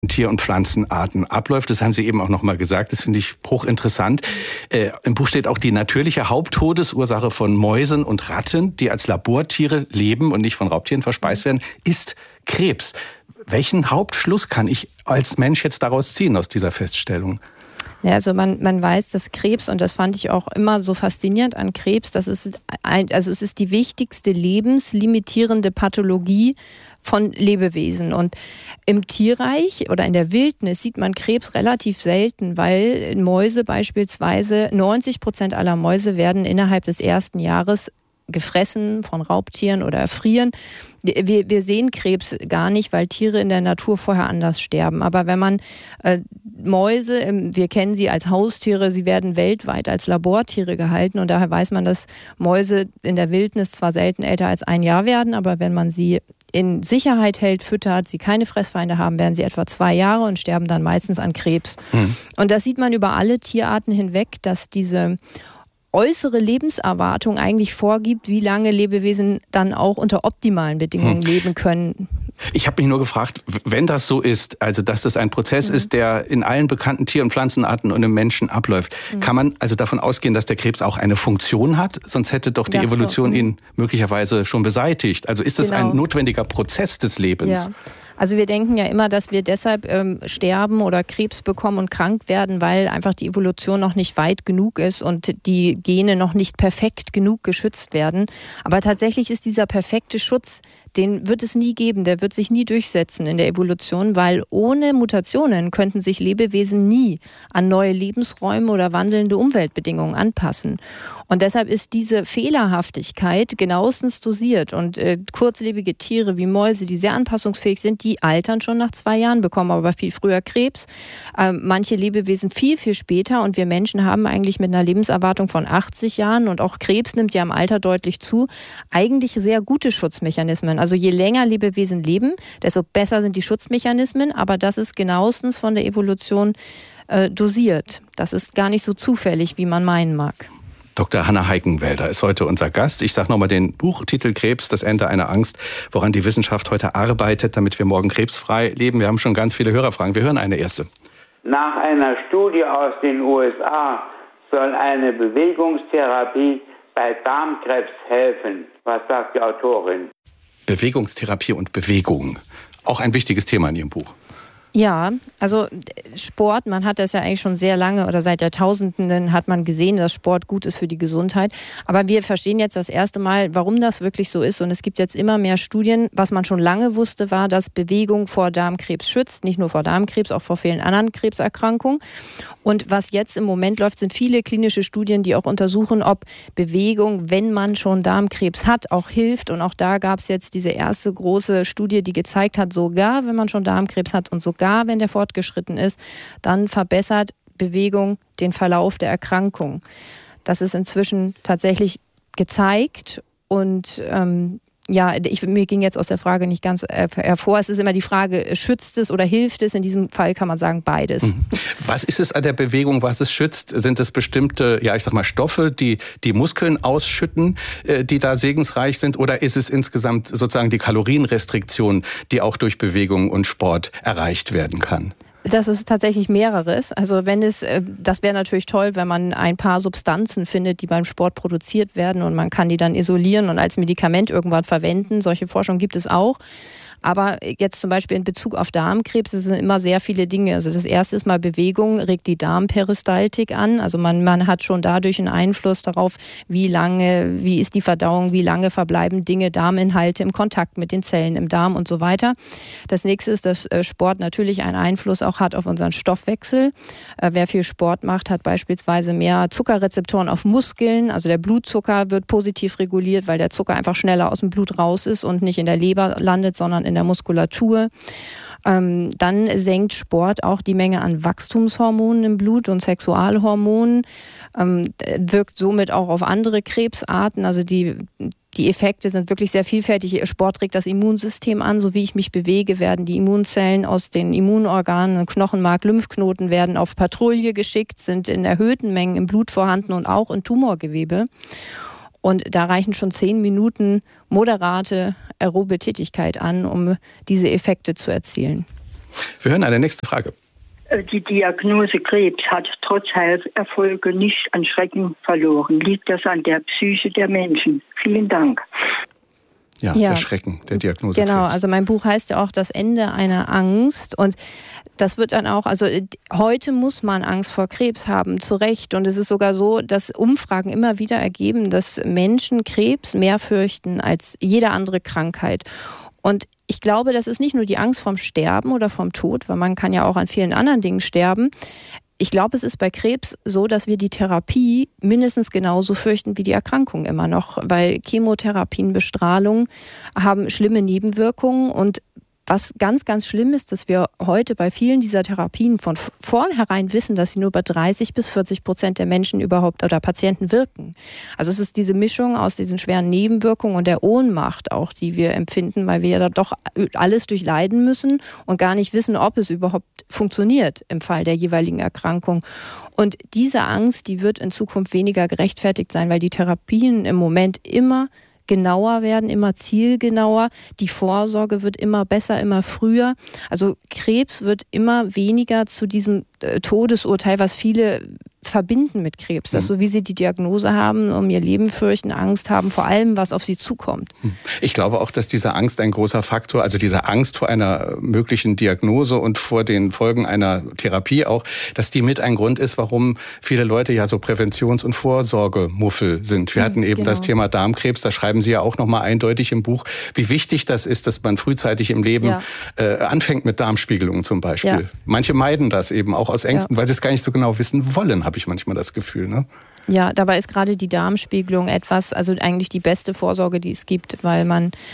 Tier- und Pflanzenarten abläuft. Das haben Sie eben auch noch mal gesagt. Das finde ich hochinteressant. Im Buch steht auch die natürliche Haupttodesursache von Mäusen und Ratten, die als Labortiere leben und nicht von Raubtieren verspeist werden, ist Krebs. Welchen Hauptschluss kann ich als Mensch jetzt daraus ziehen aus dieser Feststellung? Ja, also man weiß, dass Krebs, und das fand ich auch immer so faszinierend an Krebs, es ist die wichtigste lebenslimitierende Pathologie von Lebewesen. Und im Tierreich oder in der Wildnis sieht man Krebs relativ selten, weil Mäuse beispielsweise, 90% aller Mäuse werden innerhalb des ersten Jahres gefressen von Raubtieren oder erfrieren. Wir sehen Krebs gar nicht, weil Tiere in der Natur vorher anders sterben. Aber wenn man Mäuse, wir kennen sie als Haustiere, sie werden weltweit als Labortiere gehalten und daher weiß man, dass Mäuse in der Wildnis zwar selten älter als 1 Jahr werden, aber wenn man sie in Sicherheit hält, füttert, sie keine Fressfeinde haben, werden sie etwa 2 Jahre und sterben dann meistens an Krebs. Und das sieht man über alle Tierarten hinweg, dass diese äußere Lebenserwartung eigentlich vorgibt, wie lange Lebewesen dann auch unter optimalen Bedingungen leben können. Ich habe mich nur gefragt, wenn das so ist, also dass das ein Prozess ist, der in allen bekannten Tier- und Pflanzenarten und im Menschen abläuft, kann man also davon ausgehen, dass der Krebs auch eine Funktion hat? Sonst hätte doch die Evolution ihn möglicherweise schon beseitigt. Also ist es ein notwendiger Prozess des Lebens? Ja. Also wir denken ja immer, dass wir deshalb sterben oder Krebs bekommen und krank werden, weil einfach die Evolution noch nicht weit genug ist und die Gene noch nicht perfekt genug geschützt werden. Aber tatsächlich ist dieser perfekte Schutz, den wird es nie geben, der wird sich nie durchsetzen in der Evolution, weil ohne Mutationen könnten sich Lebewesen nie an neue Lebensräume oder wandelnde Umweltbedingungen anpassen. Und deshalb ist diese Fehlerhaftigkeit genauestens dosiert. Und kurzlebige Tiere wie Mäuse, die sehr anpassungsfähig sind, die altern schon nach 2 Jahren, bekommen aber viel früher Krebs. Manche Lebewesen viel, viel später. Und wir Menschen haben eigentlich mit einer Lebenserwartung von 80 Jahren und auch Krebs nimmt ja im Alter deutlich zu, eigentlich sehr gute Schutzmechanismen. Also je länger Lebewesen leben, desto besser sind die Schutzmechanismen. Aber das ist genauestens von der Evolution dosiert. Das ist gar nicht so zufällig, wie man meinen mag. Dr. Hanna Heikenwälder ist heute unser Gast. Ich sage nochmal den Buchtitel Krebs, das Ende einer Angst, woran die Wissenschaft heute arbeitet, damit wir morgen krebsfrei leben. Wir haben schon ganz viele Hörerfragen. Wir hören eine erste. Nach einer Studie aus den USA soll eine Bewegungstherapie bei Darmkrebs helfen. Was sagt die Autorin? Bewegungstherapie und Bewegung. Auch ein wichtiges Thema in Ihrem Buch. Ja, also Sport, man hat das ja eigentlich schon sehr lange oder seit Jahrtausenden hat man gesehen, dass Sport gut ist für die Gesundheit. Aber wir verstehen jetzt das erste Mal, warum das wirklich so ist. Und es gibt jetzt immer mehr Studien. Was man schon lange wusste, war, dass Bewegung vor Darmkrebs schützt. Nicht nur vor Darmkrebs, auch vor vielen anderen Krebserkrankungen. Und was jetzt im Moment läuft, sind viele klinische Studien, die auch untersuchen, ob Bewegung, wenn man schon Darmkrebs hat, auch hilft. Und auch da gab es jetzt diese erste große Studie, die gezeigt hat, sogar wenn man schon Darmkrebs hat und sogar wenn der fortgeschritten ist, dann verbessert Bewegung den Verlauf der Erkrankung. Das ist inzwischen tatsächlich gezeigt und mir ging jetzt aus der Frage nicht ganz hervor. Es ist immer die Frage, schützt es oder hilft es? In diesem Fall kann man sagen, beides. Was ist es an der Bewegung, was es schützt? Sind es bestimmte, Stoffe, die Muskeln ausschütten, die da segensreich sind? Oder ist es insgesamt sozusagen die Kalorienrestriktion, die auch durch Bewegung und Sport erreicht werden kann? Das ist tatsächlich mehreres. Also das wäre natürlich toll, wenn man ein paar Substanzen findet, die beim Sport produziert werden und man kann die dann isolieren und als Medikament irgendwann verwenden. Solche Forschung gibt es auch. Aber jetzt zum Beispiel in Bezug auf Darmkrebs, es sind immer sehr viele Dinge. Also das erste ist mal Bewegung, regt die Darmperistaltik an. Also man hat schon dadurch einen Einfluss darauf, wie ist die Verdauung, wie lange verbleiben Dinge, Darminhalte im Kontakt mit den Zellen im Darm und so weiter. Das nächste ist, dass Sport natürlich einen Einfluss auch hat auf unseren Stoffwechsel. Wer viel Sport macht, hat beispielsweise mehr Zuckerrezeptoren auf Muskeln. Also der Blutzucker wird positiv reguliert, weil der Zucker einfach schneller aus dem Blut raus ist und nicht in der Leber landet, sondern in der Muskulatur. Dann senkt Sport auch die Menge an Wachstumshormonen im Blut und Sexualhormonen, wirkt somit auch auf andere Krebsarten. Also die Effekte sind wirklich sehr vielfältig. Sport regt das Immunsystem an. So wie ich mich bewege, werden die Immunzellen aus den Immunorganen, Knochenmark, Lymphknoten werden auf Patrouille geschickt, sind in erhöhten Mengen im Blut vorhanden und auch in Tumorgewebe. Und da reichen schon 10 Minuten moderate aerobe Tätigkeit an, um diese Effekte zu erzielen. Wir hören eine nächste Frage. Die Diagnose Krebs hat trotz Heilerfolge nicht an Schrecken verloren. Liegt das an der Psyche der Menschen? Vielen Dank. Ja, der Schrecken der Diagnose Genau, Krebs. also mein Buch heißt ja auch Das Ende einer Angst und das wird dann auch, also heute muss man Angst vor Krebs haben, zu Recht. Und es ist sogar so, dass Umfragen immer wieder ergeben, dass Menschen Krebs mehr fürchten als jede andere Krankheit. Und ich glaube, das ist nicht nur die Angst vorm Sterben oder vom Tod, weil man kann ja auch an vielen anderen Dingen sterben. Ich glaube, es ist bei Krebs so, dass wir die Therapie mindestens genauso fürchten wie die Erkrankung immer noch, weil Chemotherapien, Bestrahlung haben schlimme Nebenwirkungen und was ganz, ganz schlimm ist, dass wir heute bei vielen dieser Therapien von vornherein wissen, dass sie nur bei 30-40% der Menschen überhaupt oder Patienten wirken. Also es ist diese Mischung aus diesen schweren Nebenwirkungen und der Ohnmacht auch, die wir empfinden, weil wir ja da doch alles durchleiden müssen und gar nicht wissen, ob es überhaupt funktioniert im Fall der jeweiligen Erkrankung. Und diese Angst, die wird in Zukunft weniger gerechtfertigt sein, weil die Therapien im Moment immer genauer werden, immer zielgenauer. Die Vorsorge wird immer besser, immer früher. Also Krebs wird immer weniger zu diesem Todesurteil, was viele verbinden mit Krebs. Dass so wie sie die Diagnose haben, um ihr Leben fürchten, Angst haben, vor allem, was auf sie zukommt. Ich glaube auch, dass diese Angst ein großer Faktor, also diese Angst vor einer möglichen Diagnose und vor den Folgen einer Therapie auch, dass die mit ein Grund ist, warum viele Leute ja so Präventions- und Vorsorgemuffel sind. Wir hatten eben das Thema Darmkrebs, da schreiben Sie ja auch nochmal eindeutig im Buch, wie wichtig das ist, dass man frühzeitig im Leben anfängt mit Darmspiegelungen zum Beispiel. Ja. Manche meiden das eben auch aus Ängsten, weil sie es gar nicht so genau wissen wollen, habe ich manchmal das Gefühl, ne? Ja, dabei ist gerade die Darmspiegelung etwas, also eigentlich die beste Vorsorge, die es gibt, weil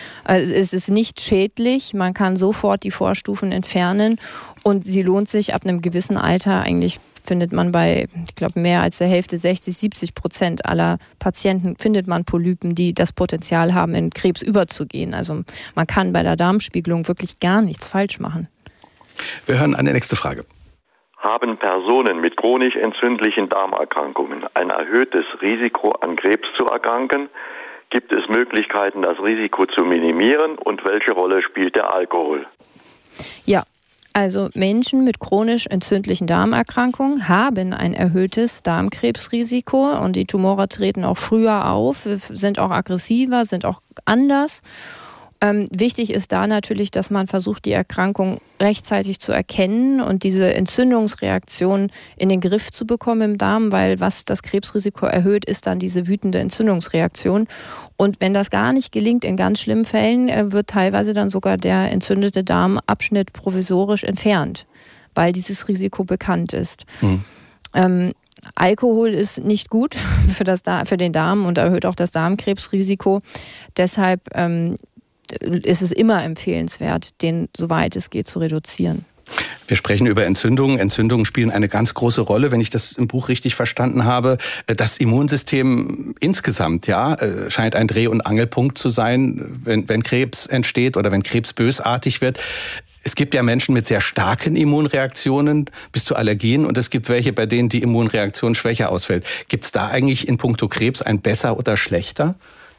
es ist nicht schädlich, man kann sofort die Vorstufen entfernen und sie lohnt sich ab einem gewissen Alter. Eigentlich findet man bei, ich glaube, mehr als der Hälfte, 60-70% aller Patienten findet man Polypen, die das Potenzial haben, in Krebs überzugehen. Also man kann bei der Darmspiegelung wirklich gar nichts falsch machen. Wir hören eine nächste Frage. Haben Personen mit chronisch entzündlichen Darmerkrankungen ein erhöhtes Risiko, an Krebs zu erkranken? Gibt es Möglichkeiten, das Risiko zu minimieren? Und welche Rolle spielt der Alkohol? Ja, also Menschen mit chronisch entzündlichen Darmerkrankungen haben ein erhöhtes Darmkrebsrisiko und die Tumore treten auch früher auf, sind auch aggressiver, sind auch anders. Wichtig ist da natürlich, dass man versucht, die Erkrankung rechtzeitig zu erkennen und diese Entzündungsreaktion in den Griff zu bekommen im Darm, weil was das Krebsrisiko erhöht, ist dann diese wütende Entzündungsreaktion. Und wenn das gar nicht gelingt, in ganz schlimmen Fällen, wird teilweise dann sogar der entzündete Darmabschnitt provisorisch entfernt, weil dieses Risiko bekannt ist. Alkohol ist nicht gut für den Darm und erhöht auch das Darmkrebsrisiko. Deshalb ist es immer empfehlenswert, den, soweit es geht, zu reduzieren. Wir sprechen über Entzündungen. Entzündungen spielen eine ganz große Rolle, wenn ich das im Buch richtig verstanden habe. Das Immunsystem insgesamt, scheint ein Dreh- und Angelpunkt zu sein, wenn Krebs entsteht oder wenn Krebs bösartig wird. Es gibt ja Menschen mit sehr starken Immunreaktionen bis zu Allergien und es gibt welche, bei denen die Immunreaktion schwächer ausfällt. Gibt es da eigentlich in puncto Krebs ein besser oder schlechter?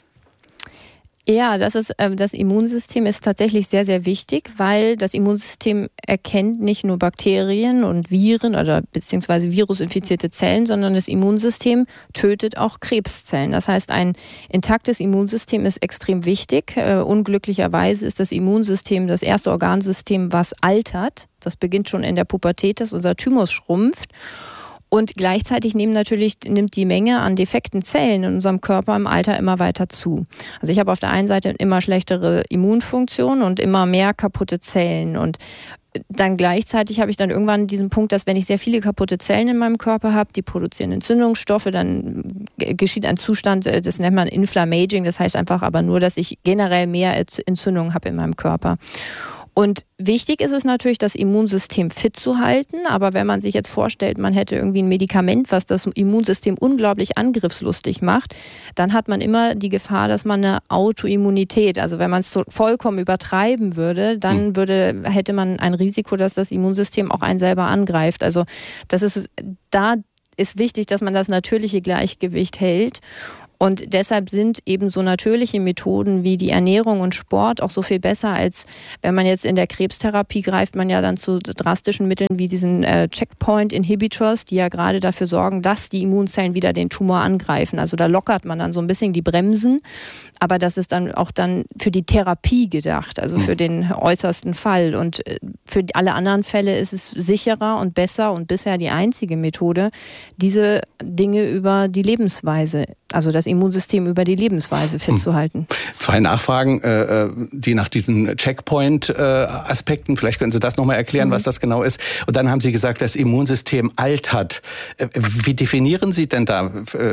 Ja, das Immunsystem ist tatsächlich sehr, sehr wichtig, weil das Immunsystem erkennt nicht nur Bakterien und Viren oder beziehungsweise virusinfizierte Zellen, sondern das Immunsystem tötet auch Krebszellen. Das heißt, ein intaktes Immunsystem ist extrem wichtig. Unglücklicherweise ist das Immunsystem das erste Organsystem, was altert. Das beginnt schon in der Pubertät, dass unser Thymus schrumpft. Und gleichzeitig nimmt die Menge an defekten Zellen in unserem Körper im Alter immer weiter zu. Also ich habe auf der einen Seite immer schlechtere Immunfunktion und immer mehr kaputte Zellen. Und dann gleichzeitig habe ich dann irgendwann diesen Punkt, dass wenn ich sehr viele kaputte Zellen in meinem Körper habe, die produzieren Entzündungsstoffe, dann geschieht ein Zustand, das nennt man Inflammaging. Das heißt einfach aber nur, dass ich generell mehr Entzündungen habe in meinem Körper. Und wichtig ist es natürlich, das Immunsystem fit zu halten. Aber wenn man sich jetzt vorstellt, man hätte irgendwie ein Medikament, was das Immunsystem unglaublich angriffslustig macht, dann hat man immer die Gefahr, dass man eine Autoimmunität, also wenn man es so vollkommen übertreiben würde, dann hätte man ein Risiko, dass das Immunsystem auch einen selber angreift. Also da ist wichtig, dass man das natürliche Gleichgewicht hält. Und deshalb sind eben so natürliche Methoden wie die Ernährung und Sport auch so viel besser, als wenn man jetzt in der Krebstherapie greift, man ja dann zu drastischen Mitteln wie diesen Checkpoint-Inhibitors, die ja gerade dafür sorgen, dass die Immunzellen wieder den Tumor angreifen. Also da lockert man dann so ein bisschen die Bremsen, aber das ist dann auch dann für die Therapie gedacht, also für den äußersten Fall. Und für alle anderen Fälle ist es sicherer und besser und bisher die einzige Methode, diese Dinge über die Lebensweise, also das Immunsystem über die Lebensweise fit zu halten. 2 Nachfragen, die nach diesen Checkpoint-Aspekten, vielleicht können Sie das nochmal erklären, was das genau ist. Und dann haben Sie gesagt, das Immunsystem altert. Wie definieren Sie denn da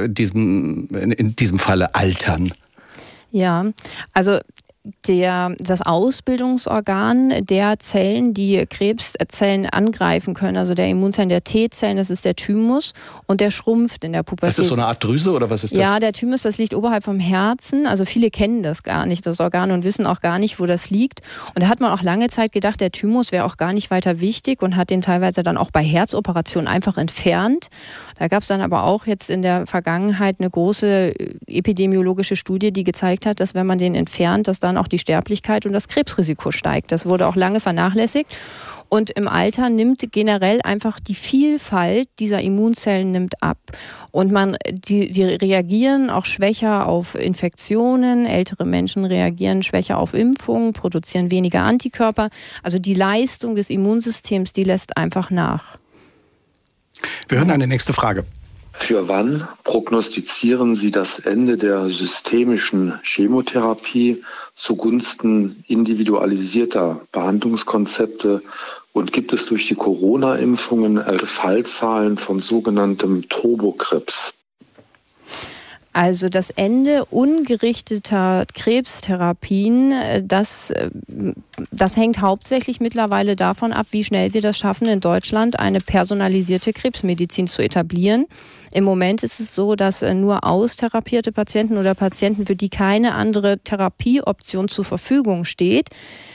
in diesem Falle Altern? Ja, also das Ausbildungsorgan der Zellen, die Krebszellen angreifen können, also der Immunzellen der T-Zellen, das ist der Thymus und der schrumpft in der Pubertät. Das ist so eine Art Drüse oder was ist das? Ja, der Thymus, das liegt oberhalb vom Herzen. Also viele kennen das gar nicht, das Organ, und wissen auch gar nicht, wo das liegt. Und da hat man auch lange Zeit gedacht, der Thymus wäre auch gar nicht weiter wichtig und hat den teilweise dann auch bei Herzoperationen einfach entfernt. Da gab es dann aber auch jetzt in der Vergangenheit eine große epidemiologische Studie, die gezeigt hat, dass wenn man den entfernt, dass dann auch die Sterblichkeit und das Krebsrisiko steigt. Das wurde auch lange vernachlässigt. Und im Alter nimmt generell einfach die Vielfalt dieser Immunzellen nimmt ab. Und die reagieren auch schwächer auf Infektionen. Ältere Menschen reagieren schwächer auf Impfungen, produzieren weniger Antikörper. Also die Leistung des Immunsystems, die lässt einfach nach. Wir hören eine nächste Frage. Für wann prognostizieren Sie das Ende der systemischen Chemotherapie zugunsten individualisierter Behandlungskonzepte? Und gibt es durch die Corona-Impfungen Fallzahlen von sogenanntem Turbokrebs? Also das Ende ungerichteter Krebstherapien, das hängt hauptsächlich mittlerweile davon ab, wie schnell wir das schaffen, in Deutschland eine personalisierte Krebsmedizin zu etablieren. Im Moment ist es so, dass nur austherapierte Patienten oder Patienten, für die keine andere Therapieoption zur Verfügung steht,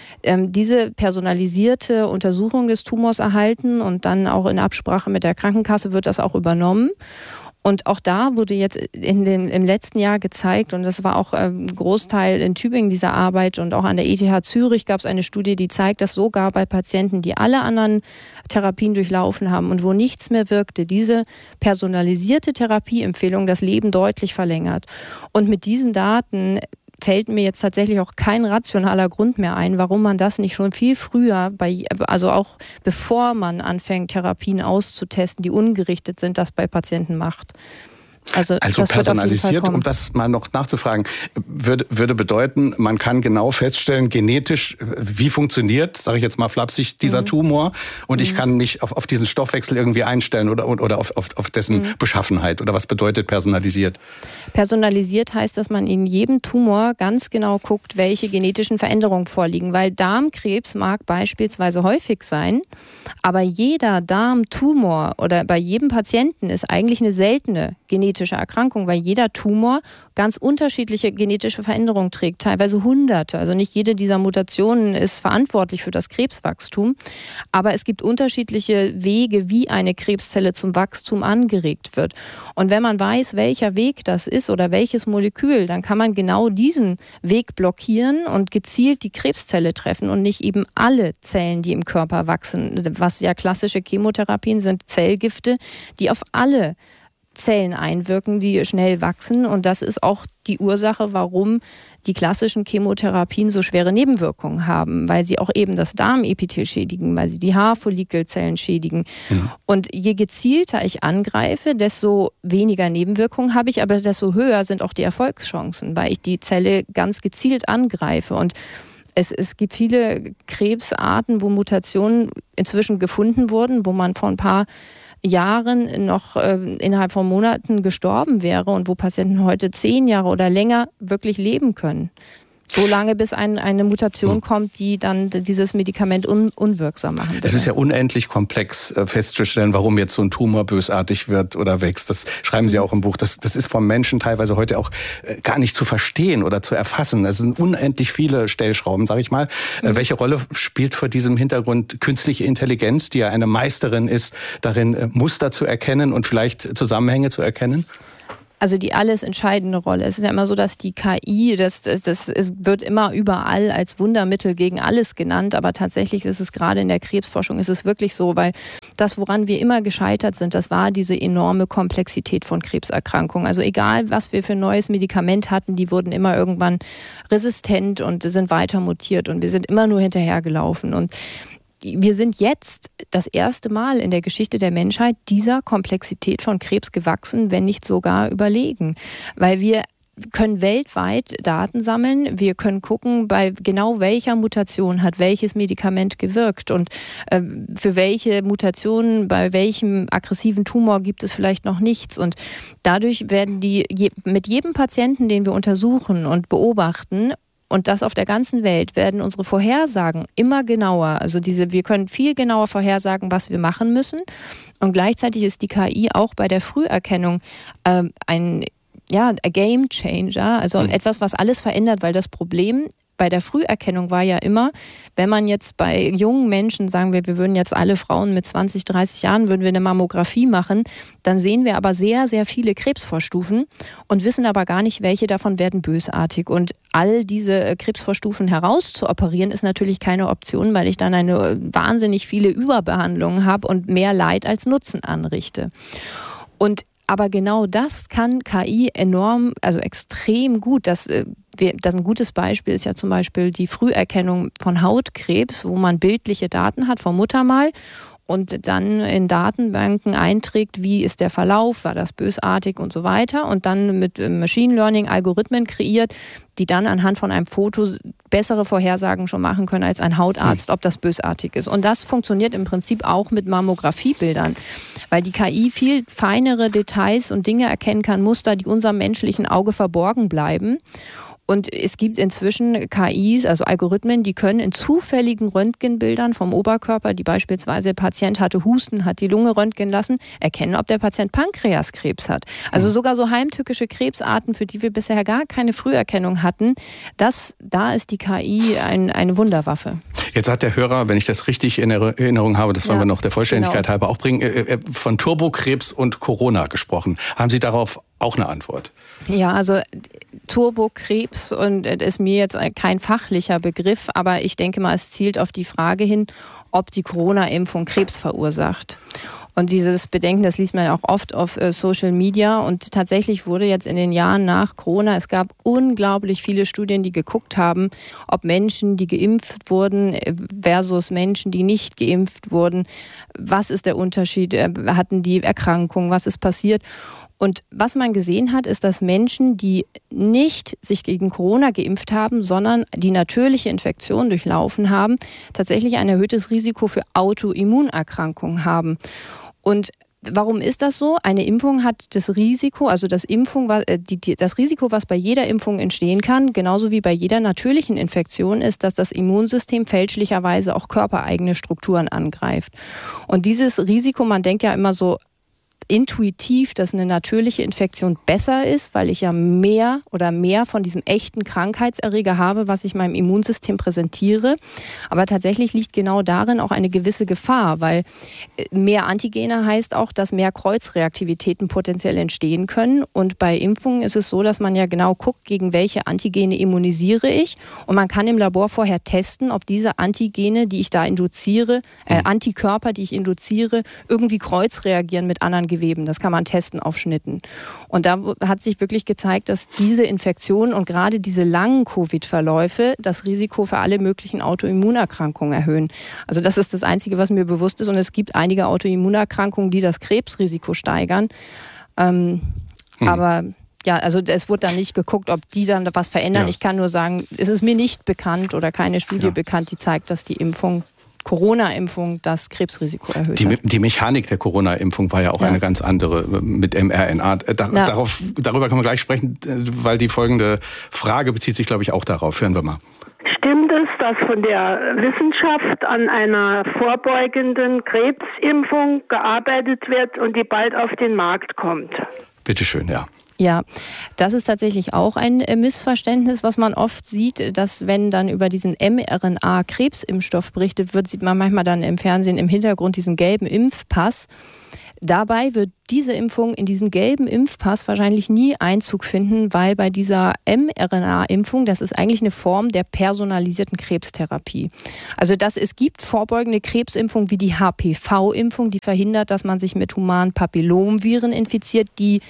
diese personalisierte Untersuchung des Tumors erhalten, und dann auch in Absprache mit der Krankenkasse wird das auch übernommen. Und auch da wurde jetzt im letzten Jahr gezeigt, und das war auch ein Großteil in Tübingen dieser Arbeit und auch an der ETH Zürich gab es eine Studie, die zeigt, dass sogar bei Patienten, die alle anderen Therapien durchlaufen haben und wo nichts mehr wirkte, diese personalisierte Therapieempfehlung das Leben deutlich verlängert. Und mit diesen Daten fällt mir jetzt tatsächlich auch kein rationaler Grund mehr ein, warum man das nicht schon viel früher, also auch bevor man anfängt, Therapien auszutesten, die ungerichtet sind, das bei Patienten macht. Also personalisiert, um das mal noch nachzufragen, würde bedeuten, man kann genau feststellen, genetisch, wie funktioniert, sage ich jetzt mal flapsig, dieser Tumor, und ich kann mich auf diesen Stoffwechsel irgendwie einstellen oder auf dessen Beschaffenheit. Oder was bedeutet personalisiert? Personalisiert heißt, dass man in jedem Tumor ganz genau guckt, welche genetischen Veränderungen vorliegen, weil Darmkrebs mag beispielsweise häufig sein, aber jeder Darmtumor oder bei jedem Patienten ist eigentlich eine seltene genetische Erkrankung, weil jeder Tumor ganz unterschiedliche genetische Veränderungen trägt, teilweise Hunderte. Also nicht jede dieser Mutationen ist verantwortlich für das Krebswachstum, aber es gibt unterschiedliche Wege, wie eine Krebszelle zum Wachstum angeregt wird. Und wenn man weiß, welcher Weg das ist oder welches Molekül, dann kann man genau diesen Weg blockieren und gezielt die Krebszelle treffen und nicht eben alle Zellen, die im Körper wachsen. Was ja klassische Chemotherapien sind, Zellgifte, die auf alle Zellen einwirken, die schnell wachsen, und das ist auch die Ursache, warum die klassischen Chemotherapien so schwere Nebenwirkungen haben, weil sie auch eben das Darmepithel schädigen, weil sie die Haarfollikelzellen schädigen. Und je gezielter ich angreife, desto weniger Nebenwirkungen habe ich, aber desto höher sind auch die Erfolgschancen, weil ich die Zelle ganz gezielt angreife. Und es gibt viele Krebsarten, wo Mutationen inzwischen gefunden wurden, wo man vor ein paar Jahren noch innerhalb von Monaten gestorben wäre und wo Patienten heute 10 Jahre oder länger wirklich leben können. So lange, bis eine Mutation kommt, die dann dieses Medikament unwirksam machen würde. Es ist ja unendlich komplex festzustellen, warum jetzt so ein Tumor bösartig wird oder wächst. Das schreiben Sie auch im Buch. Das ist vom Menschen teilweise heute auch gar nicht zu verstehen oder zu erfassen. Es sind unendlich viele Stellschrauben, sage ich mal. Welche Rolle spielt vor diesem Hintergrund künstliche Intelligenz, die ja eine Meisterin ist, darin Muster zu erkennen und vielleicht Zusammenhänge zu erkennen? Also die alles entscheidende Rolle. Es ist ja immer so, dass die KI, das wird immer überall als Wundermittel gegen alles genannt, aber tatsächlich ist es gerade in der Krebsforschung, ist es wirklich so, weil das, woran wir immer gescheitert sind, das war diese enorme Komplexität von Krebserkrankungen. Also egal, was wir für ein neues Medikament hatten, die wurden immer irgendwann resistent und sind weiter mutiert und wir sind immer nur hinterhergelaufen. Und wir sind jetzt das erste Mal in der Geschichte der Menschheit dieser Komplexität von Krebs gewachsen, wenn nicht sogar überlegen. Weil wir können weltweit Daten sammeln. Wir können gucken, bei genau welcher Mutation hat welches Medikament gewirkt und für welche Mutationen, bei welchem aggressiven Tumor gibt es vielleicht noch nichts. Und dadurch werden mit jedem Patienten, den wir untersuchen und beobachten, und das auf der ganzen Welt, werden unsere Vorhersagen immer genauer. Also wir können viel genauer vorhersagen, was wir machen müssen. Und gleichzeitig ist die KI auch bei der Früherkennung ein Game Changer, also etwas, was alles verändert, weil das Problem bei der Früherkennung war ja immer, wenn man jetzt bei jungen Menschen, sagen wir würden jetzt alle Frauen mit 20, 30 Jahren, würden wir eine Mammographie machen, dann sehen wir aber sehr, sehr viele Krebsvorstufen und wissen aber gar nicht, welche davon werden bösartig. Und all diese Krebsvorstufen herauszuoperieren, ist natürlich keine Option, weil ich dann eine wahnsinnig viele Überbehandlungen habe und mehr Leid als Nutzen anrichte. Aber genau das kann KI enorm, also extrem gut. Ein gutes Beispiel ist ja zum Beispiel die Früherkennung von Hautkrebs, wo man bildliche Daten hat vom Muttermal und dann in Datenbanken einträgt, wie ist der Verlauf, war das bösartig und so weiter und dann mit Machine Learning Algorithmen kreiert, die dann anhand von einem Foto bessere Vorhersagen schon machen können als ein Hautarzt, ob das bösartig ist. Und das funktioniert im Prinzip auch mit Mammografiebildern, weil die KI viel feinere Details und Dinge erkennen kann, Muster, die unserem menschlichen Auge verborgen bleiben. Und es gibt inzwischen KIs, also Algorithmen, die können in zufälligen Röntgenbildern vom Oberkörper, die beispielsweise der Patient hatte Husten, hat die Lunge röntgen lassen, erkennen, ob der Patient Pankreaskrebs hat. Also sogar so heimtückische Krebsarten, für die wir bisher gar keine Früherkennung hatten, da ist die KI eine Wunderwaffe. Jetzt hat der Hörer, wenn ich das richtig in Erinnerung habe, das wollen wir noch der Vollständigkeit halber auch bringen, von Turbokrebs und Corona gesprochen. Haben Sie darauf auch eine Antwort? Ja, also Turbokrebs und ist mir jetzt kein fachlicher Begriff, aber ich denke mal, es zielt auf die Frage hin, ob die Corona-Impfung Krebs verursacht. Und dieses Bedenken, das liest man auch oft auf Social Media. Und tatsächlich wurde jetzt in den Jahren nach Corona, es gab unglaublich viele Studien, die geguckt haben, ob Menschen, die geimpft wurden versus Menschen, die nicht geimpft wurden, was ist der Unterschied, hatten die Erkrankung, was ist passiert. Und was man gesehen hat, ist, dass Menschen, die nicht sich gegen Corona geimpft haben, sondern die natürliche Infektion durchlaufen haben, tatsächlich ein erhöhtes Risiko für Autoimmunerkrankungen haben. Und warum ist das so? Eine Impfung hat das Risiko, also das Risiko, was bei jeder Impfung entstehen kann, genauso wie bei jeder natürlichen Infektion, ist, dass das Immunsystem fälschlicherweise auch körpereigene Strukturen angreift. Und dieses Risiko, man denkt ja immer so intuitiv, dass eine natürliche Infektion besser ist, weil ich ja mehr von diesem echten Krankheitserreger habe, was ich meinem Immunsystem präsentiere. Aber tatsächlich liegt genau darin auch eine gewisse Gefahr, weil mehr Antigene heißt auch, dass mehr Kreuzreaktivitäten potenziell entstehen können. Und bei Impfungen ist es so, dass man ja genau guckt, gegen welche Antigene immunisiere ich. Und man kann im Labor vorher testen, ob diese Antigene, die ich da induziere, Antikörper, die ich induziere, irgendwie kreuzreagieren mit anderen Geweben. Das kann man testen auf Schnitten. Und da hat sich wirklich gezeigt, dass diese Infektionen und gerade diese langen Covid-Verläufe das Risiko für alle möglichen Autoimmunerkrankungen erhöhen. Also das ist das Einzige, was mir bewusst ist. Und es gibt einige Autoimmunerkrankungen, die das Krebsrisiko steigern. Aber ja, also es wurde dann nicht geguckt, ob die dann was verändern. Ja. Ich kann nur sagen, es ist mir nicht bekannt oder keine Studie bekannt, die zeigt, dass die Corona-Impfung das Krebsrisiko erhöht hat. Die Mechanik der Corona-Impfung war ja auch eine ganz andere mit mRNA. Darüber können wir gleich sprechen, weil die folgende Frage bezieht sich, glaube ich, auch darauf. Hören wir mal. Stimmt es, dass von der Wissenschaft an einer vorbeugenden Krebsimpfung gearbeitet wird und die bald auf den Markt kommt? Bitte schön, ja. Ja, das ist tatsächlich auch ein Missverständnis, was man oft sieht, dass wenn dann über diesen mRNA-Krebsimpfstoff berichtet wird, sieht man manchmal dann im Fernsehen im Hintergrund diesen gelben Impfpass. Dabei wird diese Impfung in diesen gelben Impfpass wahrscheinlich nie Einzug finden, weil bei dieser mRNA-Impfung, das ist eigentlich eine Form der personalisierten Krebstherapie. Also es gibt vorbeugende Krebsimpfungen wie die HPV-Impfung, die verhindert, dass man sich mit humanen Papillomviren infiziert, die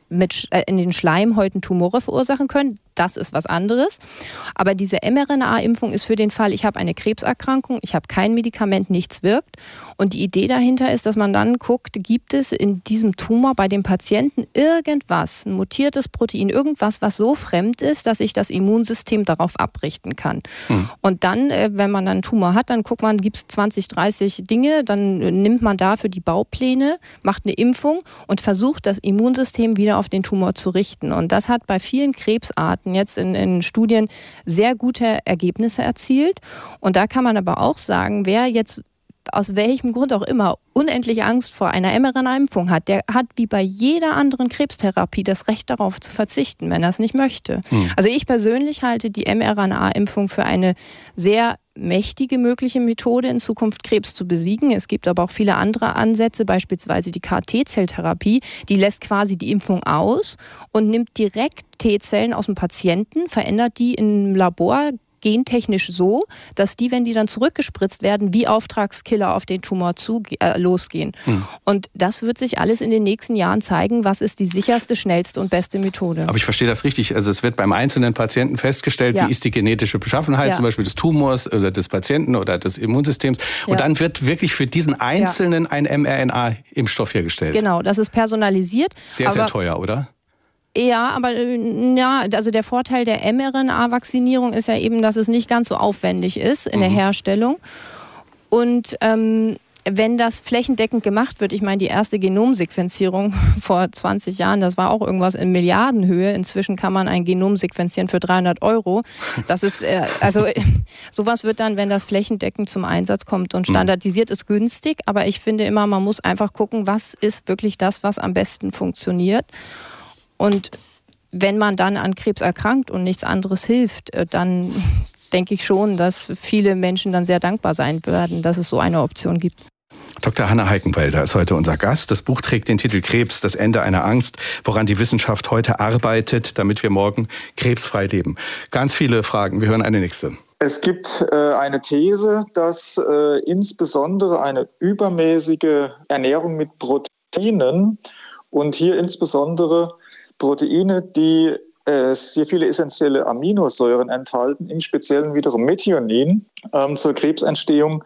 in den Schleimhäuten Tumore verursachen können. Das ist was anderes. Aber diese mRNA-Impfung ist für den Fall, ich habe eine Krebserkrankung, ich habe kein Medikament, nichts wirkt. Und die Idee dahinter ist, dass man dann guckt, gibt es in diesem Tumor bei dem Patienten irgendwas, ein mutiertes Protein, irgendwas, was so fremd ist, dass ich das Immunsystem darauf abrichten kann. Und dann, wenn man dann einen Tumor hat, dann guckt man, gibt es 20, 30 Dinge, dann nimmt man dafür die Baupläne, macht eine Impfung und versucht, das Immunsystem wieder auf den Tumor zu richten. Und das hat bei vielen Krebsarten jetzt in Studien sehr gute Ergebnisse erzielt. Und da kann man aber auch sagen, wer jetzt aus welchem Grund auch immer unendlich Angst vor einer mRNA-Impfung hat, der hat wie bei jeder anderen Krebstherapie das Recht darauf zu verzichten, wenn er es nicht möchte. Also ich persönlich halte die mRNA-Impfung für eine sehr mächtige mögliche Methode, in Zukunft Krebs zu besiegen. Es gibt aber auch viele andere Ansätze, beispielsweise die KT-Zelltherapie, die lässt quasi die Impfung aus und nimmt direkt T-Zellen aus dem Patienten, verändert die im Labor gentechnisch so, dass die, wenn die dann zurückgespritzt werden, wie Auftragskiller auf den Tumor losgehen. Und das wird sich alles in den nächsten Jahren zeigen, was ist die sicherste, schnellste und beste Methode. Aber ich verstehe das richtig. Also es wird beim einzelnen Patienten festgestellt, wie ist die genetische Beschaffenheit, zum Beispiel des Tumors oder des Patienten oder des Immunsystems. Und dann wird wirklich für diesen Einzelnen ein mRNA-Impfstoff hergestellt. Genau, das ist personalisiert. Sehr, sehr teuer, oder? Ja, aber also der Vorteil der mRNA-Vaccinierung ist ja eben, dass es nicht ganz so aufwendig ist in der Herstellung. Und wenn das flächendeckend gemacht wird, ich meine, die erste Genomsequenzierung vor 20 Jahren, das war auch irgendwas in Milliardenhöhe. Inzwischen kann man ein Genom sequenzieren für 300 €. Das ist, sowas wird dann, wenn das flächendeckend zum Einsatz kommt und standardisiert ist, günstig. Aber ich finde immer, man muss einfach gucken, was ist wirklich das, was am besten funktioniert. Und wenn man dann an Krebs erkrankt und nichts anderes hilft, dann denke ich schon, dass viele Menschen dann sehr dankbar sein werden, dass es so eine Option gibt. Dr. Hanna Heikenwälder ist heute unser Gast. Das Buch trägt den Titel Krebs, das Ende einer Angst, woran die Wissenschaft heute arbeitet, damit wir morgen krebsfrei leben. Ganz viele Fragen. Wir hören eine nächste. Es gibt eine These, dass insbesondere eine übermäßige Ernährung mit Proteinen und hier insbesondere Proteine, die sehr viele essentielle Aminosäuren enthalten, im Speziellen wiederum Methionin, zur Krebsentstehung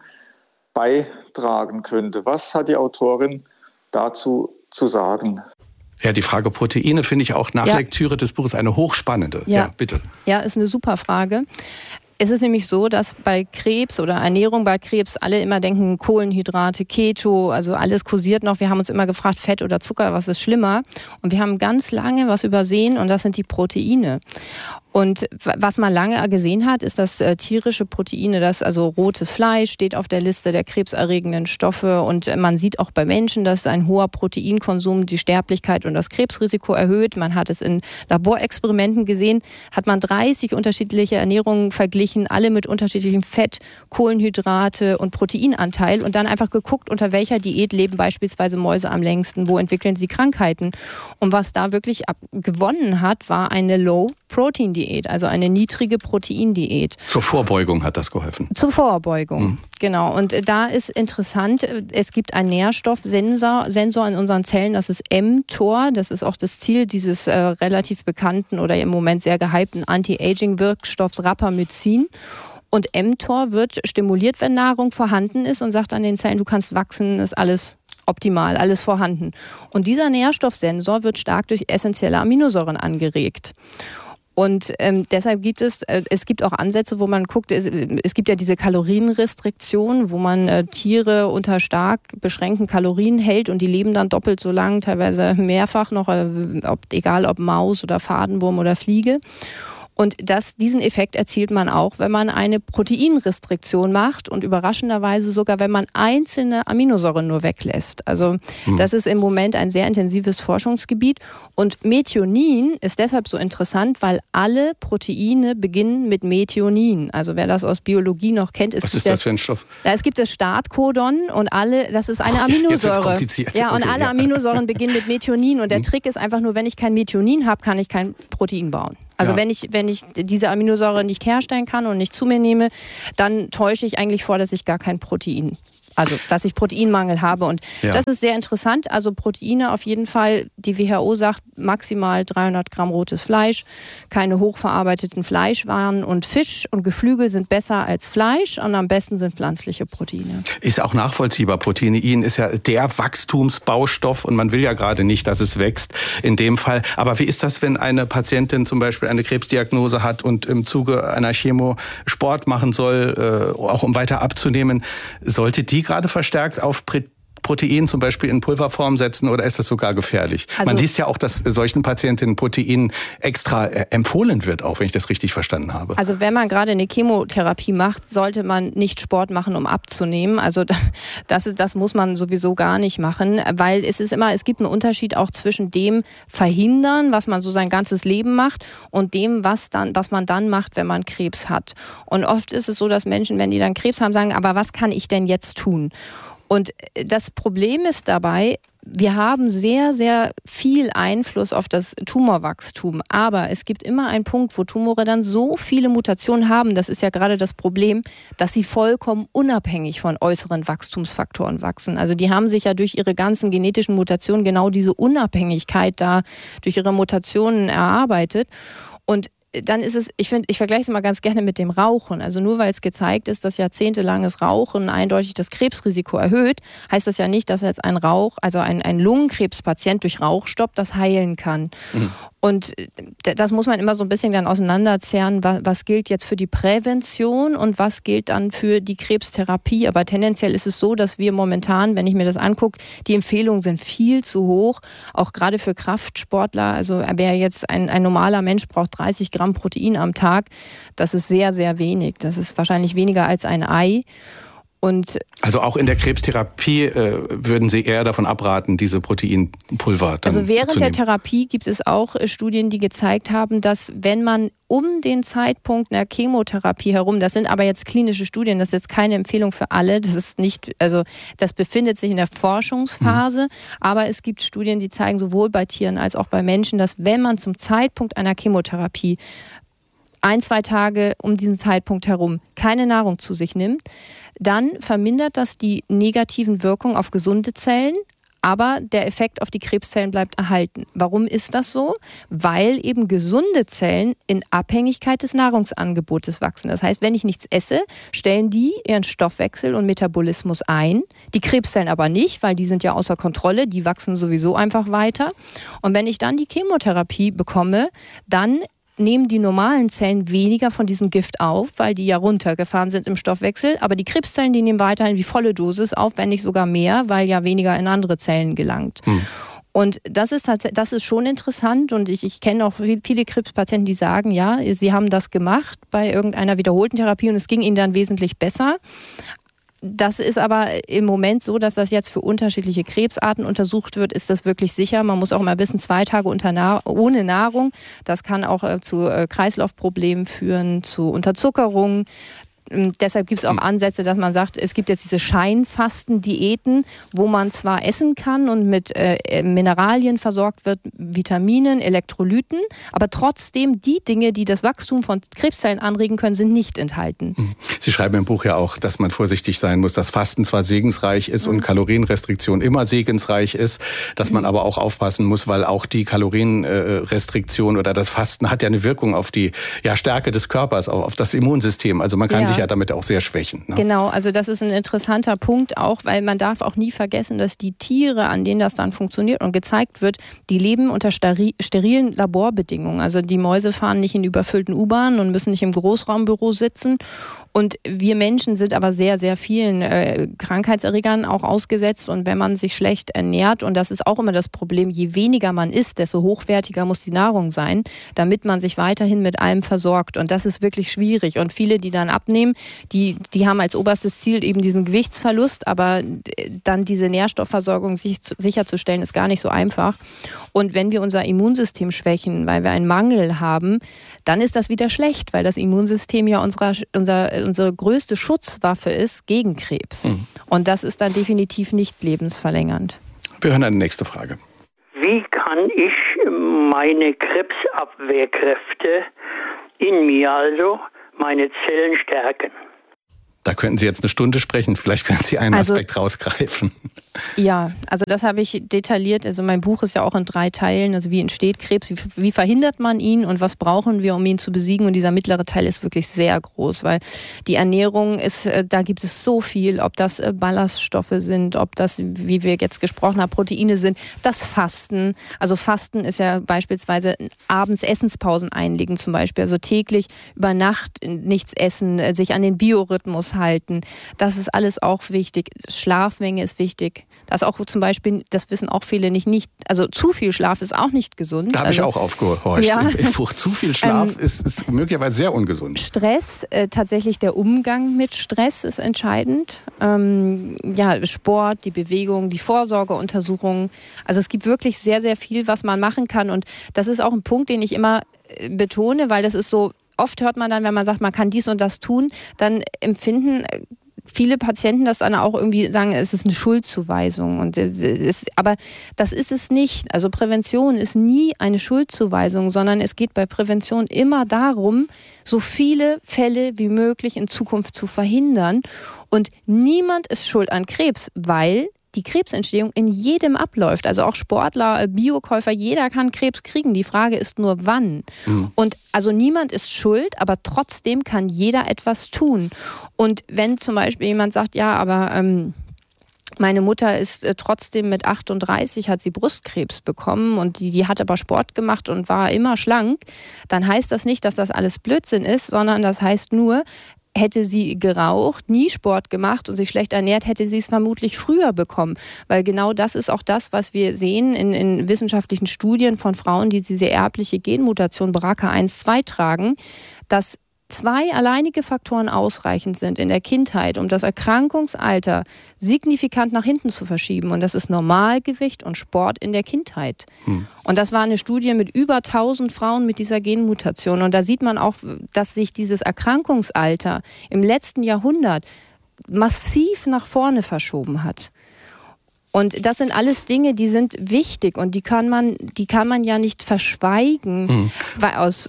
beitragen könnte. Was hat die Autorin dazu zu sagen? Ja, die Frage Proteine finde ich auch nach Lektüre des Buches eine hochspannende. Ja, bitte. Ja, ist eine super Frage. Es ist nämlich so, dass bei Krebs oder Ernährung bei Krebs alle immer denken, Kohlenhydrate, Keto, also alles kursiert noch. Wir haben uns immer gefragt, Fett oder Zucker, was ist schlimmer? Und wir haben ganz lange was übersehen und das sind die Proteine. Und was man lange gesehen hat, ist, dass tierische Proteine, also rotes Fleisch steht auf der Liste der krebserregenden Stoffe und man sieht auch bei Menschen, dass ein hoher Proteinkonsum die Sterblichkeit und das Krebsrisiko erhöht. Man hat es in Laborexperimenten gesehen, hat man 30 unterschiedliche Ernährungen verglichen, alle mit unterschiedlichem Fett, Kohlenhydrate und Proteinanteil und dann einfach geguckt, unter welcher Diät leben beispielsweise Mäuse am längsten, wo entwickeln sie Krankheiten. Und was da wirklich gewonnen hat, war eine Low-Protein-Diät. Also eine niedrige Proteindiät. Zur Vorbeugung hat das geholfen. Zur Vorbeugung, genau. Und da ist interessant, es gibt einen Nährstoffsensor in unseren Zellen, das ist mTOR. Das ist auch das Ziel dieses relativ bekannten oder im Moment sehr gehypten Anti-Aging-Wirkstoffs Rapamycin. Und mTOR wird stimuliert, wenn Nahrung vorhanden ist und sagt an den Zellen, du kannst wachsen, ist alles optimal, alles vorhanden. Und dieser Nährstoffsensor wird stark durch essentielle Aminosäuren angeregt. Und deshalb gibt es gibt auch Ansätze, wo man guckt, es gibt ja diese Kalorienrestriktion, wo man Tiere unter stark beschränkten Kalorien hält und die leben dann doppelt so lang, teilweise mehrfach noch, egal ob Maus oder Fadenwurm oder Fliege. Und diesen Effekt erzielt man auch, wenn man eine Proteinrestriktion macht und überraschenderweise sogar, wenn man einzelne Aminosäuren nur weglässt. Also das ist im Moment ein sehr intensives Forschungsgebiet. Und Methionin ist deshalb so interessant, weil alle Proteine beginnen mit Methionin. Also wer das aus Biologie noch kennt, ist was ist das für ein Stoff? Es gibt das Startcodon und das ist eine Aminosäure. Ja, und alle Aminosäuren beginnen mit Methionin. Und der Trick ist einfach nur, wenn ich kein Methionin habe, kann ich kein Protein bauen. Also wenn ich diese Aminosäure nicht herstellen kann und nicht zu mir nehme, dann täusche ich eigentlich vor, dass ich gar kein Protein, also dass ich Proteinmangel habe. Und das ist sehr interessant. Also Proteine auf jeden Fall, die WHO sagt, maximal 300 Gramm rotes Fleisch, keine hochverarbeiteten Fleischwaren und Fisch und Geflügel sind besser als Fleisch und am besten sind pflanzliche Proteine. Ist auch nachvollziehbar. Protein ist ja der Wachstumsbaustoff und man will ja gerade nicht, dass es wächst in dem Fall. Aber wie ist das, wenn eine Patientin zum Beispiel eine Krebsdiagnose hat und im Zuge einer Chemo Sport machen soll, auch um weiter abzunehmen? Sollte die gerade verstärkt auf Protein zum Beispiel in Pulverform setzen oder ist das sogar gefährlich? Also, man liest ja auch, dass solchen Patientinnen Protein extra empfohlen wird, auch wenn ich das richtig verstanden habe. Also wenn man gerade eine Chemotherapie macht, sollte man nicht Sport machen, um abzunehmen. Also das muss man sowieso gar nicht machen, weil es gibt einen Unterschied auch zwischen dem Verhindern, was man so sein ganzes Leben macht und dem, was man dann macht, wenn man Krebs hat. Und oft ist es so, dass Menschen, wenn die dann Krebs haben, sagen, aber was kann ich denn jetzt tun? Und das Problem ist dabei, wir haben sehr, sehr viel Einfluss auf das Tumorwachstum. Aber es gibt immer einen Punkt, wo Tumore dann so viele Mutationen haben, das ist ja gerade das Problem, dass sie vollkommen unabhängig von äußeren Wachstumsfaktoren wachsen. Also die haben sich ja durch ihre ganzen genetischen Mutationen genau diese Unabhängigkeit da durch ihre Mutationen erarbeitet. Und dann ist es, ich vergleiche es mal ganz gerne mit dem Rauchen. Also nur weil es gezeigt ist, dass jahrzehntelanges Rauchen eindeutig das Krebsrisiko erhöht, heißt das ja nicht, dass jetzt ein Lungenkrebspatient durch Rauchstopp das heilen kann. Und das muss man immer so ein bisschen dann auseinanderzerren, was gilt jetzt für die Prävention und was gilt dann für die Krebstherapie. Aber tendenziell ist es so, dass wir momentan, wenn ich mir das angucke, die Empfehlungen sind viel zu hoch, auch gerade für Kraftsportler. Also wer jetzt ein normaler Mensch braucht 30 Gramm Protein am Tag, das ist sehr, sehr wenig. Das ist wahrscheinlich weniger als ein Ei. Und also auch in der Krebstherapie würden Sie eher davon abraten, diese Proteinpulver dann Also während zu der nehmen. Therapie gibt es auch Studien, die gezeigt haben, dass wenn man um den Zeitpunkt einer Chemotherapie herum, das sind aber jetzt klinische Studien, das ist jetzt keine Empfehlung für alle, das befindet sich in der Forschungsphase, aber es gibt Studien, die zeigen sowohl bei Tieren als auch bei Menschen, dass wenn man zum Zeitpunkt einer Chemotherapie 1-2 Tage um diesen Zeitpunkt herum keine Nahrung zu sich nimmt, dann vermindert das die negativen Wirkungen auf gesunde Zellen, aber der Effekt auf die Krebszellen bleibt erhalten. Warum ist das so? Weil eben gesunde Zellen in Abhängigkeit des Nahrungsangebotes wachsen. Das heißt, wenn ich nichts esse, stellen die ihren Stoffwechsel und Metabolismus ein. Die Krebszellen aber nicht, weil die sind ja außer Kontrolle, die wachsen sowieso einfach weiter. Und wenn ich dann die Chemotherapie bekomme, dann nehmen die normalen Zellen weniger von diesem Gift auf, weil die ja runtergefahren sind im Stoffwechsel. Aber die Krebszellen, die nehmen weiterhin die volle Dosis auf, wenn nicht sogar mehr, weil ja weniger in andere Zellen gelangt. Und das ist schon interessant und ich kenne auch viele Krebspatienten, die sagen, ja, sie haben das gemacht bei irgendeiner wiederholten Therapie und es ging ihnen dann wesentlich besser. Das ist aber im Moment so, dass das jetzt für unterschiedliche Krebsarten untersucht wird. Ist das wirklich sicher? Man muss auch mal wissen, 2 Tage ohne Nahrung. Das kann auch zu Kreislaufproblemen führen, zu Unterzuckerung. Deshalb gibt es auch Ansätze, dass man sagt, es gibt jetzt diese Scheinfasten-Diäten, wo man zwar essen kann und mit Mineralien versorgt wird, Vitaminen, Elektrolyten, aber trotzdem die Dinge, die das Wachstum von Krebszellen anregen können, sind nicht enthalten. Sie schreiben im Buch ja auch, dass man vorsichtig sein muss, dass Fasten zwar segensreich ist und Kalorienrestriktion immer segensreich ist, dass man aber auch aufpassen muss, weil auch die Kalorienrestriktion oder das Fasten hat ja eine Wirkung auf die Stärke des Körpers, auch auf das Immunsystem. Also man kann sich sich ja damit auch sehr schwächen. Ne? Genau, also das ist ein interessanter Punkt auch, weil man darf auch nie vergessen, dass die Tiere, an denen das dann funktioniert und gezeigt wird, die leben unter sterilen Laborbedingungen. Also die Mäuse fahren nicht in überfüllten U-Bahnen und müssen nicht im Großraumbüro sitzen. Und wir Menschen sind aber sehr, sehr vielen Krankheitserregern auch ausgesetzt. Und wenn man sich schlecht ernährt, und das ist auch immer das Problem, je weniger man isst, desto hochwertiger muss die Nahrung sein, damit man sich weiterhin mit allem versorgt. Und das ist wirklich schwierig. Und viele, die dann abnehmen, die haben als oberstes Ziel eben diesen Gewichtsverlust, aber dann diese Nährstoffversorgung sicherzustellen, ist gar nicht so einfach. Und wenn wir unser Immunsystem schwächen, weil wir einen Mangel haben, dann ist das wieder schlecht, weil das Immunsystem ja unsere größte Schutzwaffe ist gegen Krebs. Und das ist dann definitiv nicht lebensverlängernd. Wir hören eine nächste Frage. Wie kann ich meine Krebsabwehrkräfte in mir, also meine Zellen stärken? Da könnten Sie jetzt eine Stunde sprechen. Vielleicht können Sie einen Aspekt rausgreifen. Ja, also das habe ich detailliert. Also mein Buch ist ja auch in 3 Teilen. Also wie entsteht Krebs, wie verhindert man ihn und was brauchen wir, um ihn zu besiegen? Und dieser mittlere Teil ist wirklich sehr groß, weil die Ernährung ist, da gibt es so viel, ob das Ballaststoffe sind, ob das, wie wir jetzt gesprochen haben, Proteine sind, das Fasten. Also Fasten ist ja beispielsweise abends Essenspausen einlegen zum Beispiel. Also täglich über Nacht nichts essen, sich an den Biorhythmus halten. Das ist alles auch wichtig. Schlafmenge ist wichtig. Das auch zum Beispiel, das wissen auch viele nicht, also zu viel Schlaf ist auch nicht gesund. Da habe ich auch aufgehorcht. Ja. Im Buch zu viel Schlaf ist möglicherweise sehr ungesund. Stress, tatsächlich der Umgang mit Stress ist entscheidend. Sport, die Bewegung, die Vorsorgeuntersuchungen. Also es gibt wirklich sehr, sehr viel, was man machen kann. Und das ist auch ein Punkt, den ich immer betone, weil das ist so, oft hört man dann, wenn man sagt, man kann dies und das tun, dann empfinden viele Patienten das dann auch irgendwie sagen, es ist eine Schuldzuweisung. Aber das ist es nicht. Also Prävention ist nie eine Schuldzuweisung, sondern es geht bei Prävention immer darum, so viele Fälle wie möglich in Zukunft zu verhindern. Und niemand ist schuld an Krebs, weil die Krebsentstehung in jedem abläuft. Also auch Sportler, Biokäufer, jeder kann Krebs kriegen. Die Frage ist nur, wann. Und also niemand ist schuld, aber trotzdem kann jeder etwas tun. Und wenn zum Beispiel jemand sagt, ja, aber meine Mutter ist trotzdem mit 38, hat sie Brustkrebs bekommen und die hat aber Sport gemacht und war immer schlank, dann heißt das nicht, dass das alles Blödsinn ist, sondern das heißt nur, hätte sie geraucht, nie Sport gemacht und sich schlecht ernährt, hätte sie es vermutlich früher bekommen. Weil genau das ist auch das, was wir sehen in wissenschaftlichen Studien von Frauen, die diese erbliche Genmutation BRCA1-2 tragen, dass 2 alleinige Faktoren ausreichend sind in der Kindheit, um das Erkrankungsalter signifikant nach hinten zu verschieben. Und das ist Normalgewicht und Sport in der Kindheit. Und das war eine Studie mit über 1000 Frauen mit dieser Genmutation. Und da sieht man auch, dass sich dieses Erkrankungsalter im letzten Jahrhundert massiv nach vorne verschoben hat. Und das sind alles Dinge, die sind wichtig und die kann man ja nicht verschweigen, weil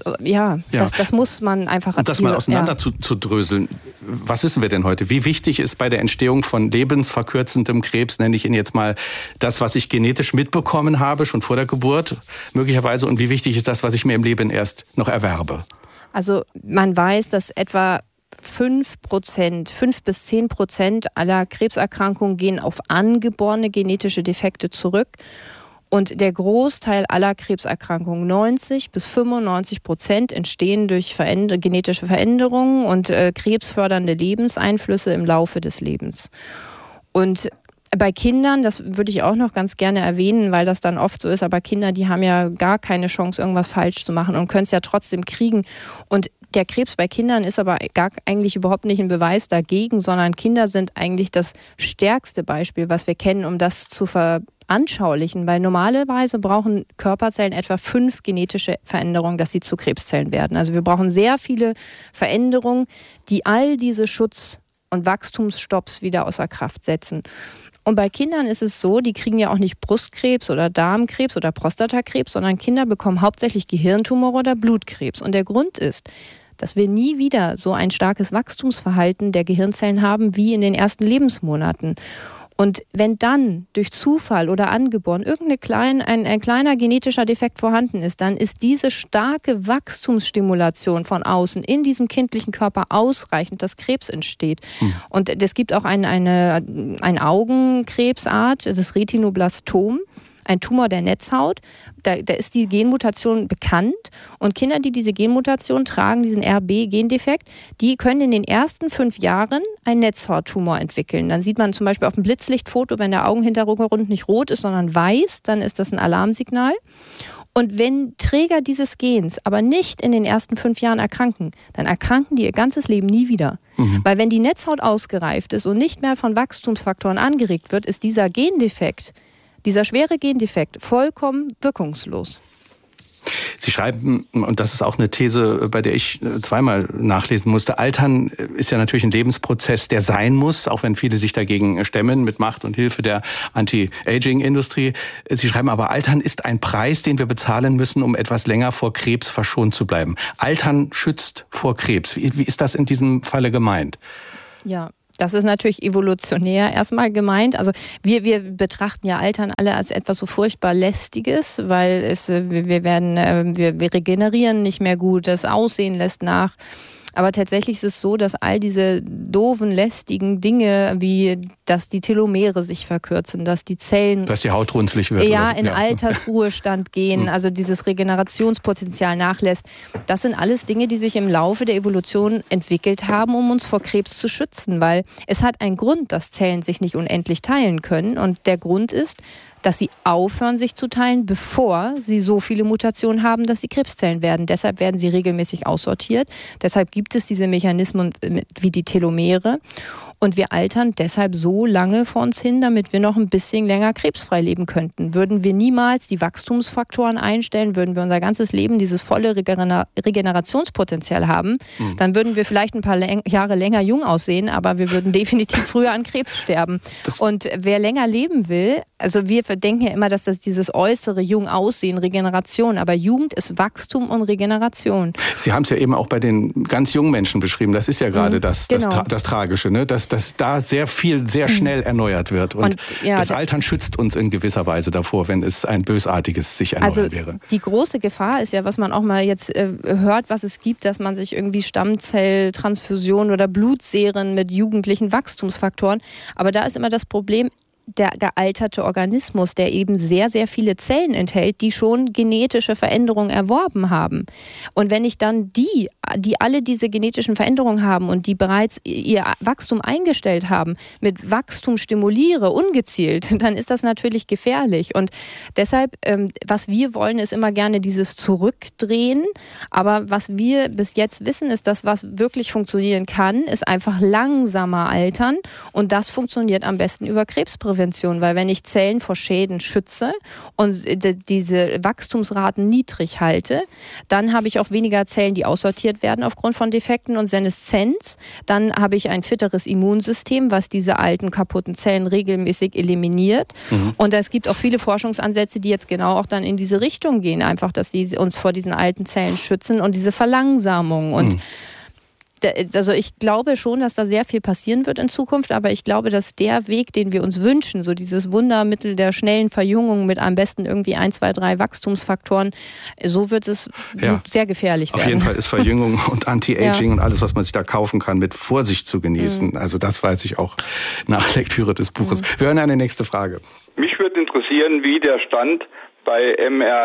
das muss man einfach. Und das mal auseinander zu dröseln. Was wissen wir denn heute? Wie wichtig ist bei der Entstehung von lebensverkürzendem Krebs, nenne ich ihn jetzt mal, das, was ich genetisch mitbekommen habe, schon vor der Geburt möglicherweise, und wie wichtig ist das, was ich mir im Leben erst noch erwerbe? Also man weiß, dass etwa 5 bis 10% aller Krebserkrankungen gehen auf angeborene genetische Defekte zurück. Und der Großteil aller Krebserkrankungen, 90 bis 95%, entstehen durch genetische Veränderungen und krebsfördernde Lebenseinflüsse im Laufe des Lebens. Und bei Kindern, das würde ich auch noch ganz gerne erwähnen, weil das dann oft so ist, aber Kinder, die haben ja gar keine Chance, irgendwas falsch zu machen und können es ja trotzdem kriegen. Und der Krebs bei Kindern ist aber eigentlich überhaupt nicht ein Beweis dagegen, sondern Kinder sind eigentlich das stärkste Beispiel, was wir kennen, um das zu veranschaulichen. Weil normalerweise brauchen Körperzellen etwa 5 genetische Veränderungen, dass sie zu Krebszellen werden. Also wir brauchen sehr viele Veränderungen, die all diese Schutz- und Wachstumsstopps wieder außer Kraft setzen. Und bei Kindern ist es so, die kriegen ja auch nicht Brustkrebs oder Darmkrebs oder Prostatakrebs, sondern Kinder bekommen hauptsächlich Gehirntumore oder Blutkrebs. Und der Grund ist, dass wir nie wieder so ein starkes Wachstumsverhalten der Gehirnzellen haben wie in den ersten Lebensmonaten. Und wenn dann durch Zufall oder angeboren ein kleiner genetischer Defekt vorhanden ist, dann ist diese starke Wachstumsstimulation von außen in diesem kindlichen Körper ausreichend, dass Krebs entsteht. Und es gibt auch eine Augenkrebsart, das Retinoblastom. Ein Tumor der Netzhaut, da ist die Genmutation bekannt und Kinder, die diese Genmutation tragen, diesen RB-Gendefekt, die können in den ersten 5 Jahren einen Netzhauttumor entwickeln. Dann sieht man zum Beispiel auf dem Blitzlichtfoto, wenn der Augenhintergrund nicht rot ist, sondern weiß, dann ist das ein Alarmsignal. Und wenn Träger dieses Gens aber nicht in den ersten 5 Jahren erkranken, dann erkranken die ihr ganzes Leben nie wieder. Weil wenn die Netzhaut ausgereift ist und nicht mehr von Wachstumsfaktoren angeregt wird, ist dieser Gendefekt, dieser schwere Gendefekt, vollkommen wirkungslos. Sie schreiben, und das ist auch eine These, bei der ich zweimal nachlesen musste, Altern ist ja natürlich ein Lebensprozess, der sein muss, auch wenn viele sich dagegen stemmen mit Macht und Hilfe der Anti-Aging-Industrie. Sie schreiben aber, Altern ist ein Preis, den wir bezahlen müssen, um etwas länger vor Krebs verschont zu bleiben. Altern schützt vor Krebs. Wie ist das in diesem Falle gemeint? Ja. Das ist natürlich evolutionär erstmal gemeint. Also wir betrachten ja Altern alle als etwas so furchtbar Lästiges, weil wir regenerieren nicht mehr gut, das Aussehen lässt nach. Aber tatsächlich ist es so, dass all diese doofen, lästigen Dinge, wie dass die Telomere sich verkürzen, dass die Zellen... Dass die Haut runzlig wird. Ja, in Altersruhestand gehen, also dieses Regenerationspotenzial nachlässt. Das sind alles Dinge, die sich im Laufe der Evolution entwickelt haben, um uns vor Krebs zu schützen. Weil es hat einen Grund, dass Zellen sich nicht unendlich teilen können. Und der Grund ist, dass sie aufhören, sich zu teilen, bevor sie so viele Mutationen haben, dass sie Krebszellen werden. Deshalb werden sie regelmäßig aussortiert. Deshalb gibt es diese Mechanismen wie die Telomere. Und wir altern deshalb so lange vor uns hin, damit wir noch ein bisschen länger krebsfrei leben könnten. Würden wir niemals die Wachstumsfaktoren einstellen, würden wir unser ganzes Leben dieses volle Regenerationspotenzial haben, dann würden wir vielleicht ein paar Jahre länger jung aussehen, aber wir würden definitiv früher an Krebs sterben. Und wer länger leben will, also wir denken ja immer, dass das dieses äußere jung aussehen, Regeneration, aber Jugend ist Wachstum und Regeneration. Sie haben es ja eben auch bei den ganz jungen Menschen beschrieben. Das ist ja gerade das Tragische, ne? Dass da sehr viel, sehr schnell erneuert wird. Und das Altern schützt uns in gewisser Weise davor, wenn es ein bösartiges sich erneuern wäre. Die große Gefahr ist ja, was man auch mal jetzt hört, was es gibt, dass man sich irgendwie Stammzelltransfusion oder Blutserien mit jugendlichen Wachstumsfaktoren, aber da ist immer das Problem, der gealterte Organismus, der eben sehr, sehr viele Zellen enthält, die schon genetische Veränderungen erworben haben. Und wenn ich dann die alle diese genetischen Veränderungen haben und die bereits ihr Wachstum eingestellt haben, mit Wachstum stimuliere, ungezielt, dann ist das natürlich gefährlich. Und deshalb, was wir wollen, ist immer gerne dieses Zurückdrehen. Aber was wir bis jetzt wissen, ist, dass was wirklich funktionieren kann, ist einfach langsamer altern. Und das funktioniert am besten über Krebsprävention. Weil wenn ich Zellen vor Schäden schütze und diese Wachstumsraten niedrig halte, dann habe ich auch weniger Zellen, die aussortiert werden aufgrund von Defekten und Seneszenz. Dann habe ich ein fitteres Immunsystem, was diese alten, kaputten Zellen regelmäßig eliminiert. Und es gibt auch viele Forschungsansätze, die jetzt genau auch dann in diese Richtung gehen, einfach, dass sie uns vor diesen alten Zellen schützen und diese Verlangsamung. Und also ich glaube schon, dass da sehr viel passieren wird in Zukunft, aber ich glaube, dass der Weg, den wir uns wünschen, so dieses Wundermittel der schnellen Verjüngung mit am besten irgendwie 1, 2, 3 Wachstumsfaktoren, so wird es sehr gefährlich werden. Auf jeden Fall ist Verjüngung und Anti-Aging und alles, was man sich da kaufen kann, mit Vorsicht zu genießen. Also das weiß ich auch nach Lektüre des Buches. Wir hören eine nächste Frage. Mich würde interessieren, wie der Stand bei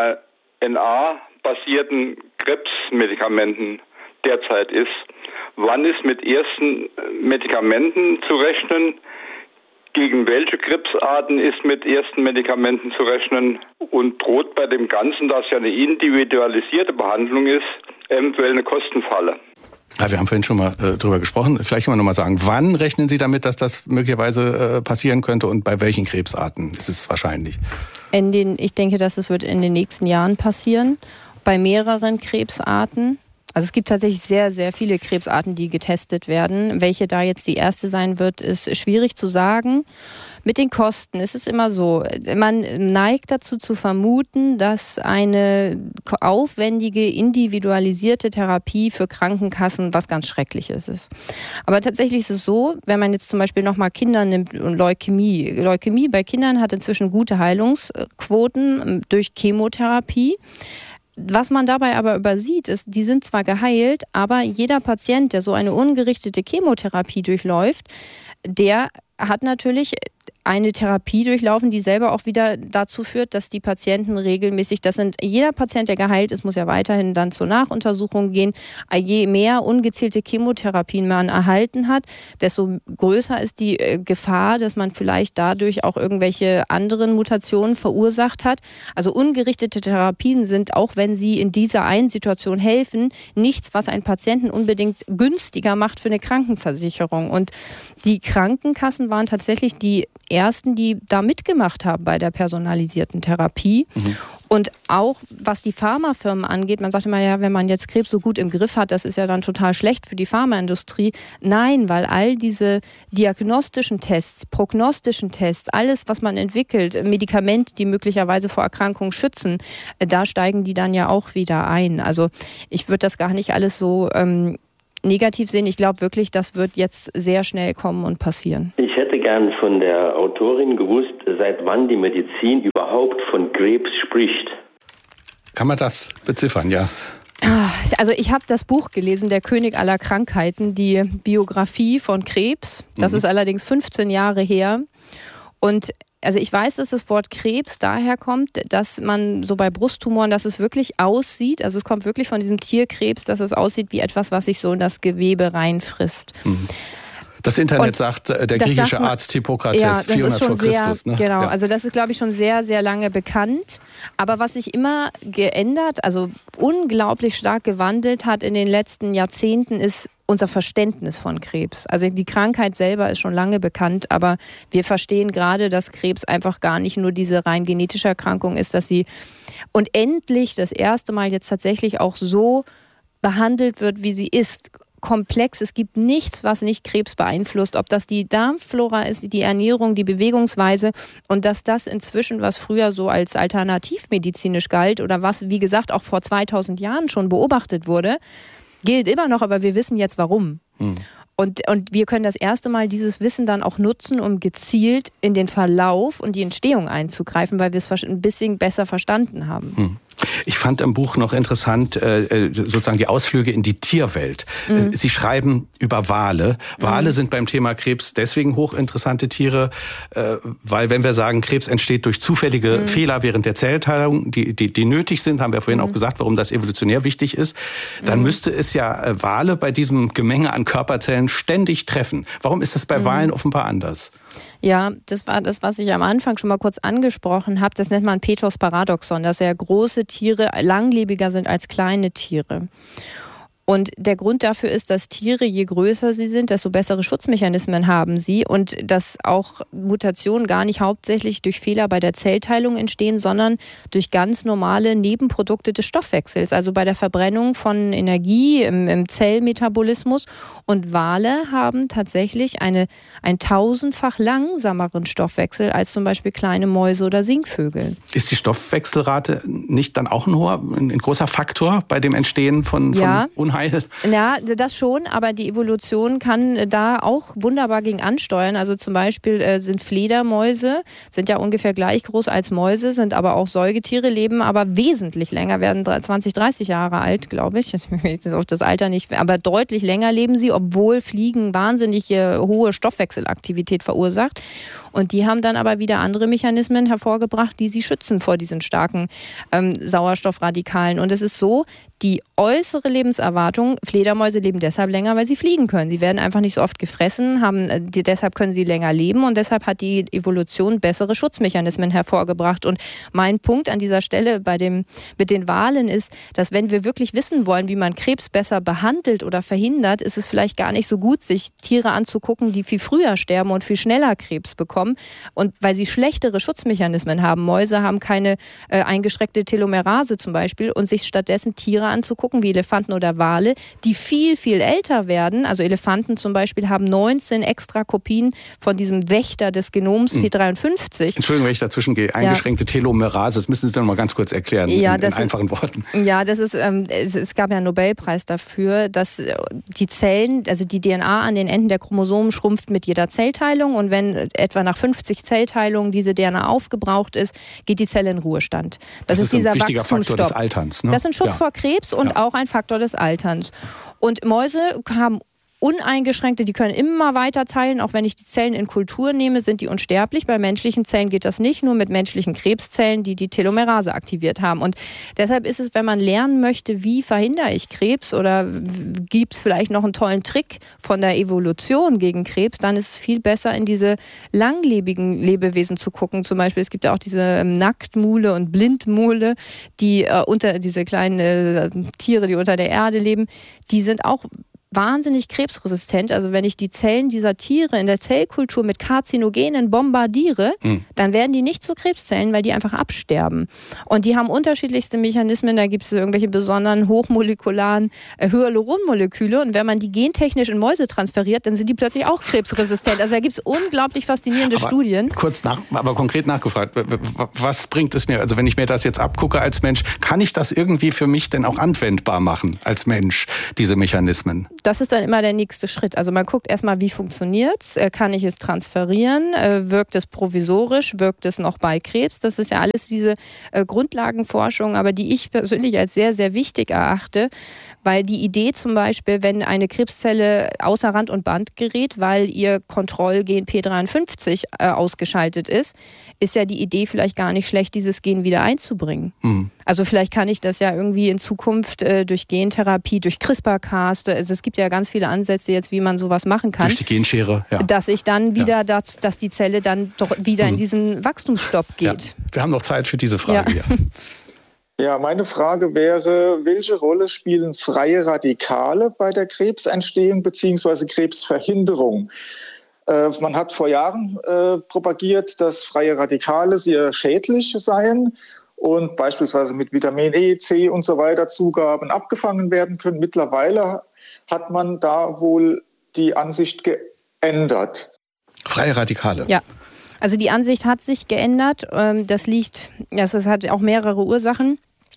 mRNA-basierten Krebsmedikamenten derzeit ist. Wann ist mit ersten Medikamenten zu rechnen? Gegen welche Krebsarten ist mit ersten Medikamenten zu rechnen? Und droht bei dem Ganzen, das ja eine individualisierte Behandlung ist, eventuell eine Kostenfalle? Ja, wir haben vorhin schon mal drüber gesprochen. Vielleicht können wir noch mal sagen, wann rechnen Sie damit, dass das möglicherweise passieren könnte und bei welchen Krebsarten ist es wahrscheinlich? Ich denke, dass es wird in den nächsten Jahren passieren, bei mehreren Krebsarten. Also es gibt tatsächlich sehr, sehr viele Krebsarten, die getestet werden. Welche da jetzt die erste sein wird, ist schwierig zu sagen. Mit den Kosten ist es immer so, man neigt dazu zu vermuten, dass eine aufwendige, individualisierte Therapie für Krankenkassen was ganz Schreckliches ist. Aber tatsächlich ist es so, wenn man jetzt zum Beispiel nochmal Kinder nimmt und Leukämie. Leukämie bei Kindern hat inzwischen gute Heilungsquoten durch Chemotherapie. Was man dabei aber übersieht, ist, die sind zwar geheilt, aber jeder Patient, der so eine ungerichtete Chemotherapie durchläuft, der hat natürlich eine Therapie durchlaufen, die selber auch wieder dazu führt, dass die Patienten regelmäßig, jeder Patient, der geheilt ist, muss ja weiterhin dann zur Nachuntersuchung gehen. Je mehr ungezielte Chemotherapien man erhalten hat, desto größer ist die Gefahr, dass man vielleicht dadurch auch irgendwelche anderen Mutationen verursacht hat. Also ungerichtete Therapien sind, auch wenn sie in dieser einen Situation helfen, nichts, was einen Patienten unbedingt günstiger macht für eine Krankenversicherung. Und die Krankenkassen waren tatsächlich die ersten, die da mitgemacht haben bei der personalisierten Therapie. Und auch was die Pharmafirmen angeht, man sagt immer, ja, wenn man jetzt Krebs so gut im Griff hat, das ist ja dann total schlecht für die Pharmaindustrie. Nein, weil all diese diagnostischen Tests, prognostischen Tests, alles, was man entwickelt, Medikamente, die möglicherweise vor Erkrankungen schützen, da steigen die dann ja auch wieder ein. Also ich würde das gar nicht alles so negativ sehen. Ich glaube wirklich, das wird jetzt sehr schnell kommen und passieren. Ich hätte gern von der Autorin gewusst, seit wann die Medizin überhaupt von Krebs spricht. Kann man das beziffern, ja? Also ich habe das Buch gelesen, Der König aller Krankheiten, die Biografie von Krebs. Das ist allerdings 15 Jahre her. Und also ich weiß, dass das Wort Krebs daher kommt, dass man so bei Brusttumoren, dass es wirklich aussieht, also es kommt wirklich von diesem Tierkrebs, dass es aussieht wie etwas, was sich so in das Gewebe reinfrisst. Das Internet sagt, der griechische Arzt Hippokrates, ja, das 400 ist schon vor Christus. Sehr, genau, also das ist, glaube ich, schon sehr, sehr lange bekannt. Aber was sich immer geändert, also unglaublich stark gewandelt hat in den letzten Jahrzehnten, ist unser Verständnis von Krebs. Also die Krankheit selber ist schon lange bekannt, aber wir verstehen gerade, dass Krebs einfach gar nicht nur diese rein genetische Erkrankung ist, dass sie und endlich das erste Mal jetzt tatsächlich auch so behandelt wird, wie sie ist. Komplex. Es gibt nichts, was nicht Krebs beeinflusst. Ob das die Darmflora ist, die Ernährung, die Bewegungsweise und dass das inzwischen, was früher so als alternativmedizinisch galt oder was, wie gesagt, auch vor 2000 Jahren schon beobachtet wurde, gilt immer noch, aber wir wissen jetzt warum. Und wir können das erste Mal dieses Wissen dann auch nutzen, um gezielt in den Verlauf und die Entstehung einzugreifen, weil wir es ein bisschen besser verstanden haben. Ich fand im Buch noch interessant, sozusagen die Ausflüge in die Tierwelt. Sie schreiben über Wale. Wale sind beim Thema Krebs deswegen hochinteressante Tiere, weil wenn wir sagen, Krebs entsteht durch zufällige Fehler während der Zellteilung, die nötig sind, haben wir vorhin auch gesagt, warum das evolutionär wichtig ist, dann müsste es ja Wale bei diesem Gemenge an Körperzellen ständig treffen. Warum ist das bei Walen offenbar anders? Ja, das war das, was ich am Anfang schon mal kurz angesprochen habe. Das nennt man Petros-Paradoxon, dass ja große Tiere langlebiger sind als kleine Tiere. Und der Grund dafür ist, dass Tiere, je größer sie sind, desto bessere Schutzmechanismen haben sie und dass auch Mutationen gar nicht hauptsächlich durch Fehler bei der Zellteilung entstehen, sondern durch ganz normale Nebenprodukte des Stoffwechsels, also bei der Verbrennung von Energie im Zellmetabolismus. Und Wale haben tatsächlich einen 1000-fach langsameren Stoffwechsel als zum Beispiel kleine Mäuse oder Singvögel. Ist die Stoffwechselrate nicht dann auch ein großer Faktor bei dem Entstehen von Unheil? Ja, das schon, aber die Evolution kann da auch wunderbar gegen ansteuern. Also zum Beispiel sind Fledermäuse, sind ja ungefähr gleich groß als Mäuse, sind aber auch Säugetiere, leben aber wesentlich länger, werden 20, 30 Jahre alt, glaube ich. Ich weiß auf das Alter nicht, aber deutlich länger leben sie, obwohl Fliegen wahnsinnig hohe Stoffwechselaktivität verursacht. Und die haben dann aber wieder andere Mechanismen hervorgebracht, die sie schützen vor diesen starken Sauerstoffradikalen. Und es ist so, die äußere Lebenserwartung, Fledermäuse leben deshalb länger, weil sie fliegen können. Sie werden einfach nicht so oft gefressen, deshalb können sie länger leben und deshalb hat die Evolution bessere Schutzmechanismen hervorgebracht. Und mein Punkt an dieser Stelle mit den Walen ist, dass wenn wir wirklich wissen wollen, wie man Krebs besser behandelt oder verhindert, ist es vielleicht gar nicht so gut, sich Tiere anzugucken, die viel früher sterben und viel schneller Krebs bekommen. Und weil sie schlechtere Schutzmechanismen haben. Mäuse haben keine eingeschränkte Telomerase zum Beispiel und sich stattdessen Tiere anzugucken, wie Elefanten oder Wale, die viel, viel älter werden. Also Elefanten zum Beispiel haben 19 extra Kopien von diesem Wächter des Genoms P53. Entschuldigung, wenn ich dazwischen gehe. Eingeschränkte Telomerase, das müssen Sie dann mal ganz kurz erklären, in einfachen Worten. Ja, das ist, es gab ja einen Nobelpreis dafür, dass die Zellen, also die DNA an den Enden der Chromosomen schrumpft mit jeder Zellteilung und wenn etwa nach 50 Zellteilungen diese DNA aufgebraucht ist, geht die Zelle in Ruhestand. Das ist dieser ein wichtiger Faktor des Wachstumsstopp. Alterns. Ne? Das ist ein Schutz vor Krebs und auch ein Faktor des Alterns. Und Mäuse haben uneingeschränkte, die können immer weiter teilen, auch wenn ich die Zellen in Kultur nehme, sind die unsterblich. Bei menschlichen Zellen geht das nicht, nur mit menschlichen Krebszellen, die die Telomerase aktiviert haben. Und deshalb ist es, wenn man lernen möchte, wie verhindere ich Krebs oder gibt es vielleicht noch einen tollen Trick von der Evolution gegen Krebs, dann ist es viel besser, in diese langlebigen Lebewesen zu gucken. Zum Beispiel, es gibt ja auch diese Nacktmule und Blindmule, die diese kleinen Tiere, die unter der Erde leben, die sind auch wahnsinnig krebsresistent. Also wenn ich die Zellen dieser Tiere in der Zellkultur mit Karzinogenen bombardiere, dann werden die nicht zu Krebszellen, weil die einfach absterben. Und die haben unterschiedlichste Mechanismen. Da gibt es irgendwelche besonderen hochmolekularen Hyaluronmoleküle. Und wenn man die gentechnisch in Mäuse transferiert, dann sind die plötzlich auch krebsresistent. Also da gibt es unglaublich faszinierende Studien. Aber konkret nachgefragt, was bringt es mir? Also wenn ich mir das jetzt abgucke als Mensch, kann ich das irgendwie für mich denn auch anwendbar machen als Mensch, diese Mechanismen? Das ist dann immer der nächste Schritt. Also man guckt erstmal, wie funktioniert es, kann ich es transferieren, wirkt es provisorisch, wirkt es noch bei Krebs. Das ist ja alles diese Grundlagenforschung, aber die ich persönlich als sehr, sehr wichtig erachte, weil die Idee zum Beispiel, wenn eine Krebszelle außer Rand und Band gerät, weil ihr Kontrollgen P53 ausgeschaltet ist ja die Idee vielleicht gar nicht schlecht, dieses Gen wieder einzubringen. Also vielleicht kann ich das ja irgendwie in Zukunft durch Gentherapie, durch CRISPR-Cas, also es gibt ja ganz viele Ansätze jetzt, wie man sowas machen kann. Durch die Genschere, ja. Dass ich dann wieder, dass die Zelle dann doch wieder in diesen Wachstumsstopp geht. Ja. Wir haben noch Zeit für diese Frage hier. Ja, meine Frage wäre, welche Rolle spielen freie Radikale bei der Krebsentstehung bzw. Krebsverhinderung? Man hat vor Jahren propagiert, dass freie Radikale sehr schädlich seien und beispielsweise mit Vitamin E, C und so weiter Zugaben abgefangen werden können. Mittlerweile hat man da wohl die Ansicht geändert. Freie Radikale? Ja. Also die Ansicht hat sich geändert. Das hat auch mehrere Ursachen.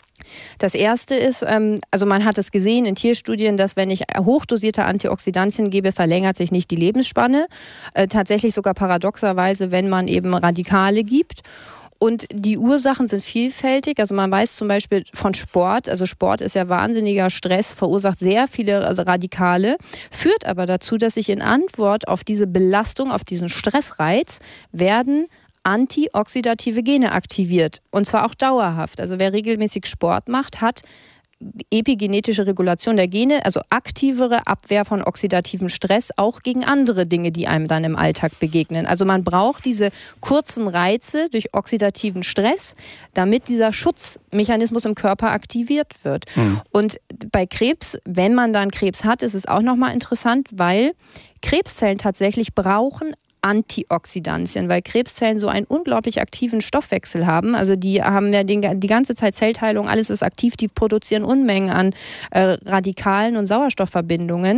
Das erste ist, also man hat es gesehen in Tierstudien, dass wenn ich hochdosierte Antioxidantien gebe, verlängert sich nicht die Lebensspanne. Tatsächlich sogar paradoxerweise, wenn man eben Radikale gibt. Und die Ursachen sind vielfältig. Also man weiß zum Beispiel von Sport, also Sport ist ja wahnsinniger Stress, verursacht sehr viele Radikale, führt aber dazu, dass sich in Antwort auf diese Belastung, auf diesen Stressreiz, werden antioxidative Gene aktiviert. Und zwar auch dauerhaft. Also wer regelmäßig Sport macht, hat epigenetische Regulation der Gene, also aktivere Abwehr von oxidativem Stress, auch gegen andere Dinge, die einem dann im Alltag begegnen. Also man braucht diese kurzen Reize durch oxidativen Stress, damit dieser Schutzmechanismus im Körper aktiviert wird. Und bei Krebs, wenn man dann Krebs hat, ist es auch nochmal interessant, weil Krebszellen tatsächlich brauchen Antioxidantien, weil Krebszellen so einen unglaublich aktiven Stoffwechsel haben. Also die haben ja die ganze Zeit Zellteilung, alles ist aktiv, die produzieren Unmengen an Radikalen und Sauerstoffverbindungen.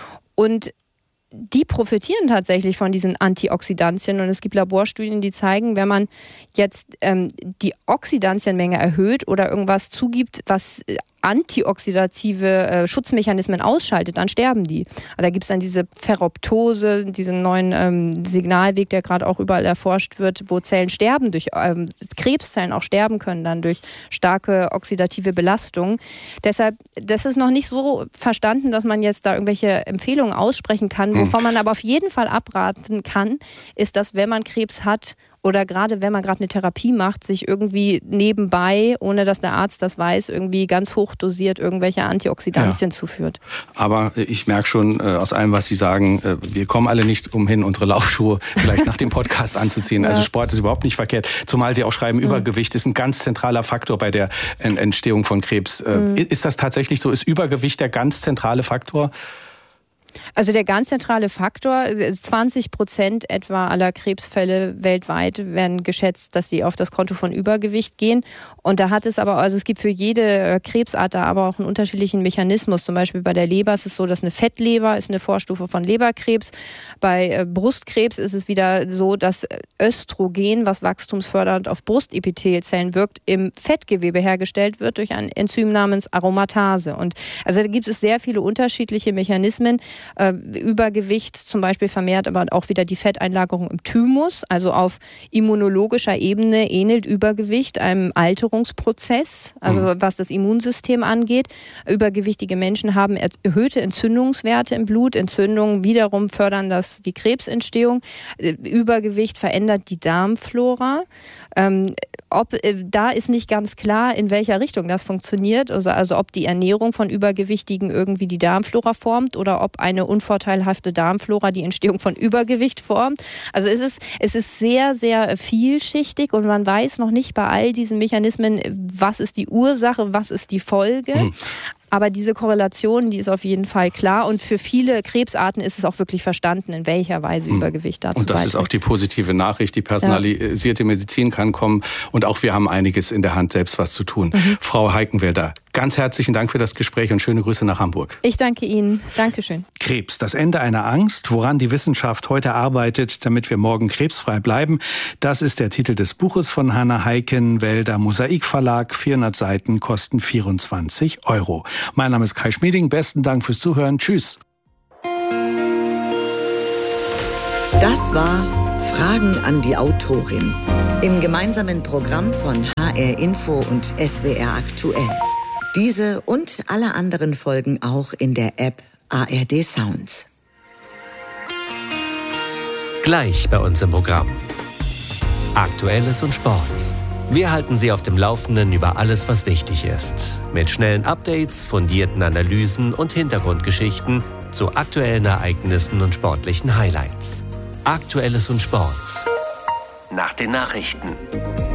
Und die profitieren tatsächlich von diesen Antioxidantien. Und es gibt Laborstudien, die zeigen, wenn man jetzt die Oxidantienmenge erhöht oder irgendwas zugibt, was antioxidative Schutzmechanismen ausschaltet, dann sterben die. Da gibt es dann diese Ferroptose, diesen neuen Signalweg, der gerade auch überall erforscht wird, wo Zellen sterben, durch Krebszellen auch sterben können, dann durch starke oxidative Belastung. Deshalb, das ist noch nicht so verstanden, dass man jetzt da irgendwelche Empfehlungen aussprechen kann. Wovon man aber auf jeden Fall abraten kann, ist, dass wenn man Krebs hat oder gerade wenn man gerade eine Therapie macht, sich irgendwie nebenbei, ohne dass der Arzt das weiß, irgendwie ganz hoch dosiert irgendwelche Antioxidantien zuführt. Aber ich merke schon aus allem, was Sie sagen, wir kommen alle nicht umhin, unsere Laufschuhe vielleicht nach dem Podcast anzuziehen. Also Sport ist überhaupt nicht verkehrt. Zumal Sie auch schreiben, Übergewicht ist ein ganz zentraler Faktor bei der Entstehung von Krebs. Ist das tatsächlich so? Ist Übergewicht der ganz zentrale Faktor? Also der ganz zentrale Faktor, 20% etwa aller Krebsfälle weltweit werden geschätzt, dass sie auf das Konto von Übergewicht gehen. Und da hat es aber, also es gibt für jede Krebsart da aber auch einen unterschiedlichen Mechanismus. Zum Beispiel bei der Leber ist es so, dass eine Fettleber ist eine Vorstufe von Leberkrebs. Bei Brustkrebs ist es wieder so, dass Östrogen, was wachstumsfördernd auf Brustepithelzellen wirkt, im Fettgewebe hergestellt wird durch ein Enzym namens Aromatase. Und also da gibt es sehr viele unterschiedliche Mechanismen. Übergewicht zum Beispiel vermehrt aber auch wieder die Fetteinlagerung im Thymus, also auf immunologischer Ebene ähnelt Übergewicht einem Alterungsprozess, also was das Immunsystem angeht. Übergewichtige Menschen haben erhöhte Entzündungswerte im Blut. Entzündungen wiederum fördern die Krebsentstehung. Übergewicht verändert die Darmflora. Da ist nicht ganz klar, in welcher Richtung das funktioniert, also ob die Ernährung von Übergewichtigen irgendwie die Darmflora formt oder ob eine unvorteilhafte Darmflora die Entstehung von Übergewicht formt. Also es ist sehr, sehr vielschichtig und man weiß noch nicht bei all diesen Mechanismen, was ist die Ursache, was ist die Folge. Aber diese Korrelation, die ist auf jeden Fall klar. Und für viele Krebsarten ist es auch wirklich verstanden, in welcher Weise Übergewicht dazu beiträgt. Und das ist auch die positive Nachricht. Die personalisierte Medizin kann kommen. Und auch wir haben einiges in der Hand, selbst was zu tun. Frau Heikenwälder, ganz herzlichen Dank für das Gespräch und schöne Grüße nach Hamburg. Ich danke Ihnen. Dankeschön. Krebs, das Ende einer Angst, woran die Wissenschaft heute arbeitet, damit wir morgen krebsfrei bleiben. Das ist der Titel des Buches von Hanna Heikenwälder, Mosaikverlag, 400 Seiten, kosten 24 €. Mein Name ist Kai Schmieding. Besten Dank fürs Zuhören. Tschüss. Das war Fragen an die Autorin im gemeinsamen Programm von HR Info und SWR Aktuell. Diese und alle anderen Folgen auch in der App ARD Sounds. Gleich bei uns im Programm. Aktuelles und Sports. Wir halten Sie auf dem Laufenden über alles, was wichtig ist. Mit schnellen Updates, fundierten Analysen und Hintergrundgeschichten zu aktuellen Ereignissen und sportlichen Highlights. Aktuelles und Sports. Nach den Nachrichten.